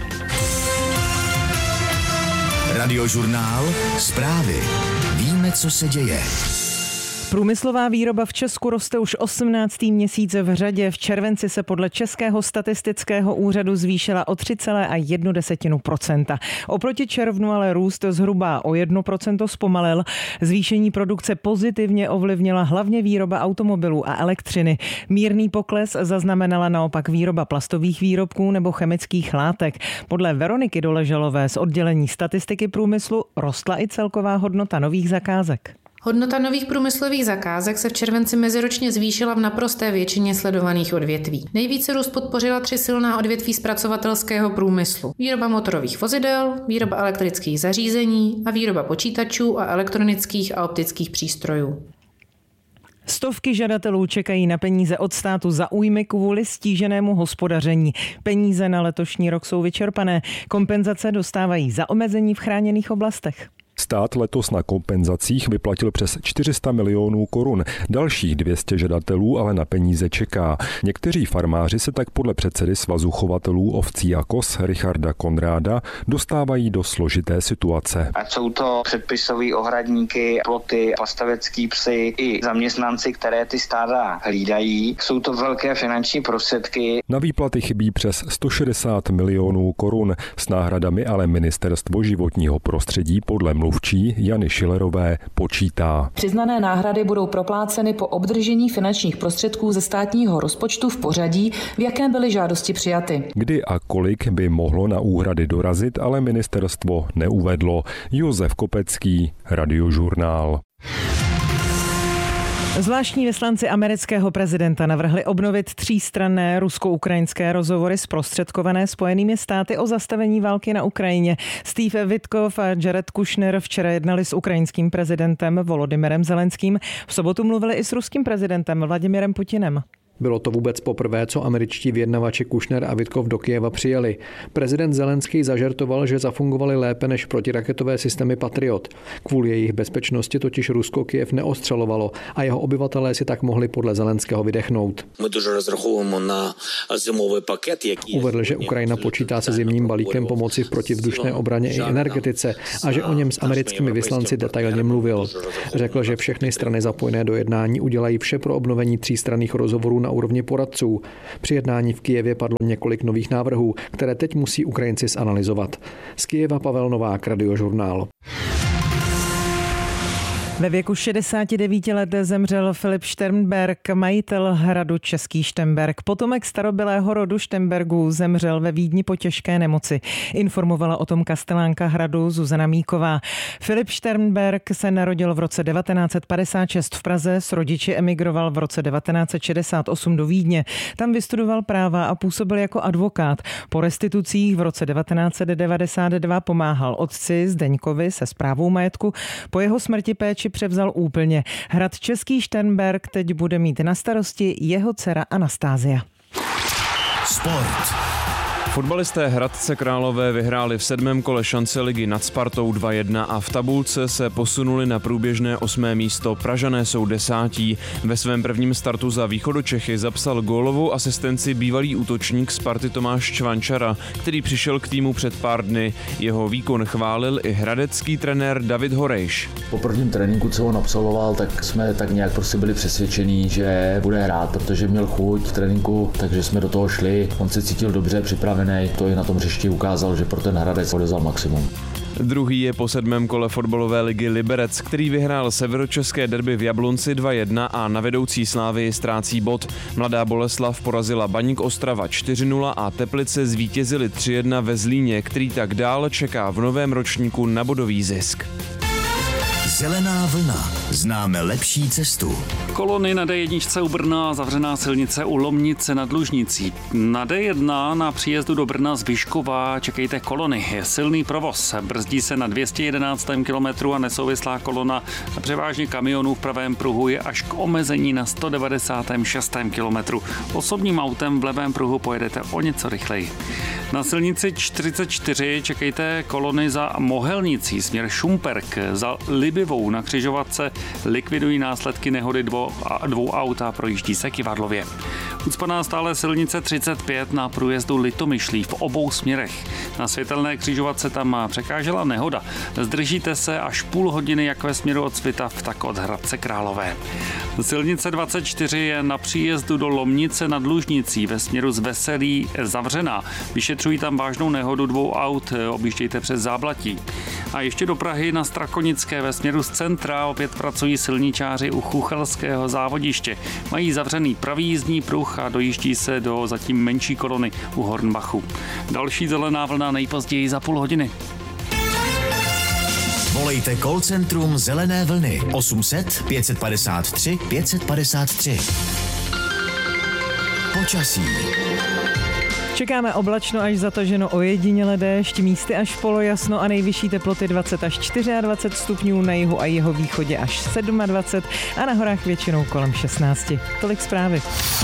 Radiožurnál, zprávy. Víme, co se děje. Průmyslová výroba v Česku roste už osmnáctý měsíc v řadě. V červenci se podle Českého statistického úřadu zvýšila o tři celá jedna procenta. Oproti červnu ale růst zhruba o jedno procento zpomalil. Zvýšení produkce pozitivně ovlivnila hlavně výroba automobilů a elektřiny. Mírný pokles zaznamenala naopak výroba plastových výrobků nebo chemických látek. Podle Veroniky Doležalové z oddělení statistiky průmyslu rostla i celková hodnota nových zakázek. Hodnota nových průmyslových zakázek se v červenci meziročně zvýšila v naprosté většině sledovaných odvětví. Nejvíce růst podpořila tři silná odvětví zpracovatelského průmyslu. Výroba motorových vozidel, výroba elektrických zařízení a výroba počítačů a elektronických a optických přístrojů. Stovky žadatelů čekají na peníze od státu za újmy kvůli stíženému hospodaření. Peníze na letošní rok jsou vyčerpané. Kompenzace dostávají za omezení v chráněných oblastech. Stát letos na kompenzacích vyplatil přes čtyři sta milionů korun. Dalších dvě stě žadatelů ale na peníze čeká. Někteří farmáři se tak podle předsedy Svazu chovatelů ovcí a koz Richarda Konráda dostávají do složité situace. Ať jsou to předpisové ohradníky, ploty, pastavecký psy i zaměstnanci, které ty stáda hlídají, jsou to velké finanční prostředky. Na výplaty chybí přes sto šedesát milionů korun. S náhradami ale Ministerstvo životního prostředí podle mluv mluvčí Jany Šilerové počítá. Přiznané náhrady budou propláceny po obdržení finančních prostředků ze státního rozpočtu v pořadí, v jakém byly žádosti přijaty. Kdy a kolik by mohlo na úhrady dorazit, ale ministerstvo neuvedlo. Josef Kopecký, Radiožurnál. Zvláštní vyslanci amerického prezidenta navrhli obnovit třístranné rusko-ukrajinské rozhovory zprostředkované Spojenými státy o zastavení války na Ukrajině. Steve Witkoff a Jared Kushner včera jednali s ukrajinským prezidentem Volodymyrem Zelenským. V sobotu mluvili i s ruským prezidentem Vladimirem Putinem. Bylo to vůbec poprvé, co američtí vyjednavači Kushner a Witkoff do Kyjeva přijeli. Prezident Zelenský zažertoval, že zafungovaly lépe než protiraketové systémy Patriot. Kvůli jejich bezpečnosti totiž Rusko Kyjev neostřelovalo a jeho obyvatelé si tak mohli podle Zelenského vydechnout. Uvedl, že Ukrajina počítá se zimním balíkem pomoci v protivzdušné obraně i energetice a že o něm s americkými vyslanci detailně mluvil. Řekl, že všechny strany zapojené do jednání udělají vše pro obnovení třístranných rozhovorů na úrovni poradců. Při jednání v Kyjevě padlo několik nových návrhů, které teď musí Ukrajinci zanalyzovat. Z Kyjeva Pavel Novák, Radiožurnál. Ve věku šedesáti devíti let zemřel Filip Šternberg, majitel hradu Český Šternberg. Potomek starobylého rodu Šternbergů zemřel ve Vídni po těžké nemoci. Informovala o tom kastelánka hradu Zuzana Míková. Filip Šternberg se narodil v roce devatenáct set padesát šest v Praze, s rodiči emigroval v roce devatenáct set šedesát osm do Vídně. Tam vystudoval práva a působil jako advokát. Po restitucích v roce devatenáct set devadesát dva pomáhal otci Zdeňkovi se správou majetku. Po jeho smrti péči převzal úplně. Hrad Český Šternberg teď bude mít na starosti jeho dcera Anastázia. Sport. Fotbalisté Hradce Králové vyhráli v sedmém kole šance ligy nad Spartou dva jedna a v tabulce se posunuli na průběžné osmé místo. Pražané jsou desátí. Ve svém prvním startu za Východočechy zapsal gólovou asistenci bývalý útočník Sparty Tomáš Čvančara, který přišel k týmu před pár dny. Jeho výkon chválil i hradecký trenér David Horejš. Po prvním tréninku, co on absolvoval, tak jsme tak nějak prostě byli přesvědčení, že bude hrát, protože měl chuť v tréninku, takže jsme do toho šli. On se cítil dobře, připravený. To i na tom hřišti ukázal, že pro ten Hradec odezal maximum. Druhý je po sedmém kole fotbalové ligy Liberec, který vyhrál severočeské derby v Jablonci dva jedna a na vedoucí Slávii ztrácí bod. Mladá Boleslav porazila Baník Ostrava čtyři nula a Teplice zvítězili tři jedna ve Zlíně, který tak dál čeká v novém ročníku na bodový zisk. Zelená vlna. Známe lepší cestu. Kolony na dé jedna u Brna, zavřená silnice u Lomnice nad Lužnicí. Na dé jedna na příjezdu do Brna z Vyškova čekejte kolony. Je silný provoz. Brzdí se na dvě stě jedenáctém kilometru a nesouvislá kolona převážně kamionů v pravém pruhu je až k omezení na sto devadesátém šestém kilometru. Osobním autem v levém pruhu pojedete o něco rychleji. Na silnici čtyřicet čtyři čekejte kolony za Mohelnicí, směr Šumperk, za Libivou na křižovatce likvidují následky nehody dvou, dvou aut a projíždí se kyvadlově. Ucpaná stále silnice třicet pět na průjezdu Litomyšlí v obou směrech. Na světelné křižovatce tam překážela nehoda. Zdržíte se až půl hodiny jak ve směru od Svitav, tak od Hradce Králové. Silnice dvacet čtyři je na příjezdu do Lomnice nad Lužnicí ve směru z Veselí zavřená. Vyšetřují tam vážnou nehodu dvou aut, objíždějte přes Záblatí. A ještě do Prahy na Strakonické ve směru z centra opět pracují silničáři u Chuchelského závodiště. Mají zavřený pravý jízdní pruh a dojíždí se do zatím menší kolony u Hornbachu. Další zelená vlna nejpozději za půl hodiny. Volejte call centrum Zelené vlny osm set pět padesát tři pět padesát tři. Počasí. Čekáme oblačno až zataženo, ojediněle déšť, místy až polojasno a nejvyšší teploty dvacet až dvacet čtyři stupňů, na jihu a jeho východě až dvacet sedm a na horách většinou kolem šestnáct. Tolik zprávy.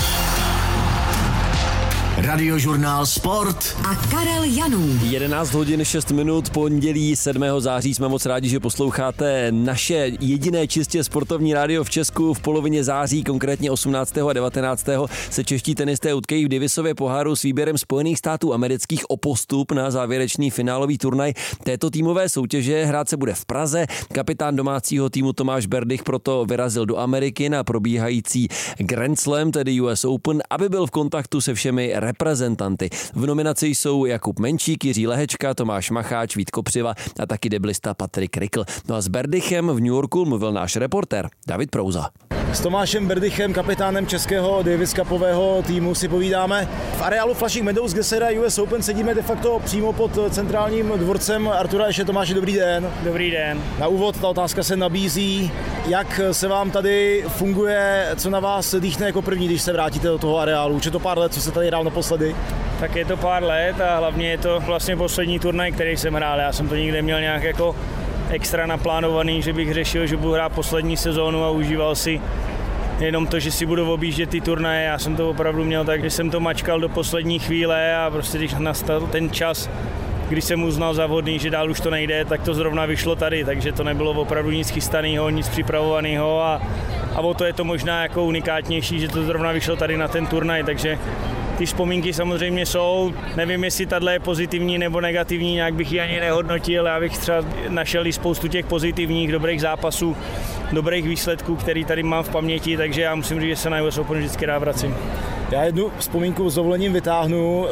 Radiožurnál Sport a Karel Janů. jedenáct hodin šest minut, pondělí sedmého září. Jsme moc rádi, že posloucháte naše jediné čistě sportovní rádio v Česku. V polovině září, konkrétně osmnáctého a devatenáctého se čeští tenisté utkají v Davisově poháru s výběrem Spojených států amerických o postup na závěrečný finálový turnaj této týmové soutěže. Hrát se bude v Praze. Kapitán domácího týmu Tomáš Berdych proto vyrazil do Ameriky na probíhající Grand Slam, tedy U S Open, aby byl v kontaktu se všemi reprezentanty. V nominaci jsou Jakub Menčík, Jiří Lehečka, Tomáš Macháč, Vít Kopřiva a taky deblista Patrik Rykl. No a s Berdychem v New Yorku mluvil náš reportér David Prouza. S Tomášem Berdychem, kapitánem českého Davis Cupového týmu, si povídáme v areálu Flushing Meadows, kde se hraje U S Open. Sedíme de facto přímo pod centrálním dvorcem Artura Ashe. Tomáši, dobrý den. Dobrý den. Na úvod ta otázka se nabízí. Jak se vám tady funguje, co na vás dýchne jako první, když se vrátíte do toho areálu? Už je to pár let, co se tady hrál naposledy? Tak je to pár let a hlavně je to vlastně poslední turnaj, který jsem hrál. Já jsem to nikdy měl nějak jako extra naplánovaný, že bych řešil, že budu hrát poslední sezónu a užíval si jenom to, že si budu objíždět ty turnaje. Já jsem to opravdu měl tak, že jsem to mačkal do poslední chvíle a prostě když nastal ten čas, když jsem uznal za vhodný, že dál už to nejde, tak to zrovna vyšlo tady, takže to nebylo opravdu nic chystaného, nic připravovaného a, a o to je to možná jako unikátnější, že to zrovna vyšlo tady na ten turnaj, takže ty vzpomínky samozřejmě jsou, nevím, jestli tato je pozitivní nebo negativní, nějak bych ji ani nehodnotil, já bych třeba našel i spoustu těch pozitivních, dobrých zápasů, dobrých výsledků, který tady mám v paměti, takže já musím říct, že se na U S Open vždycky rád vracím. Já jednu vzpomínku s dovolením vytáhnu.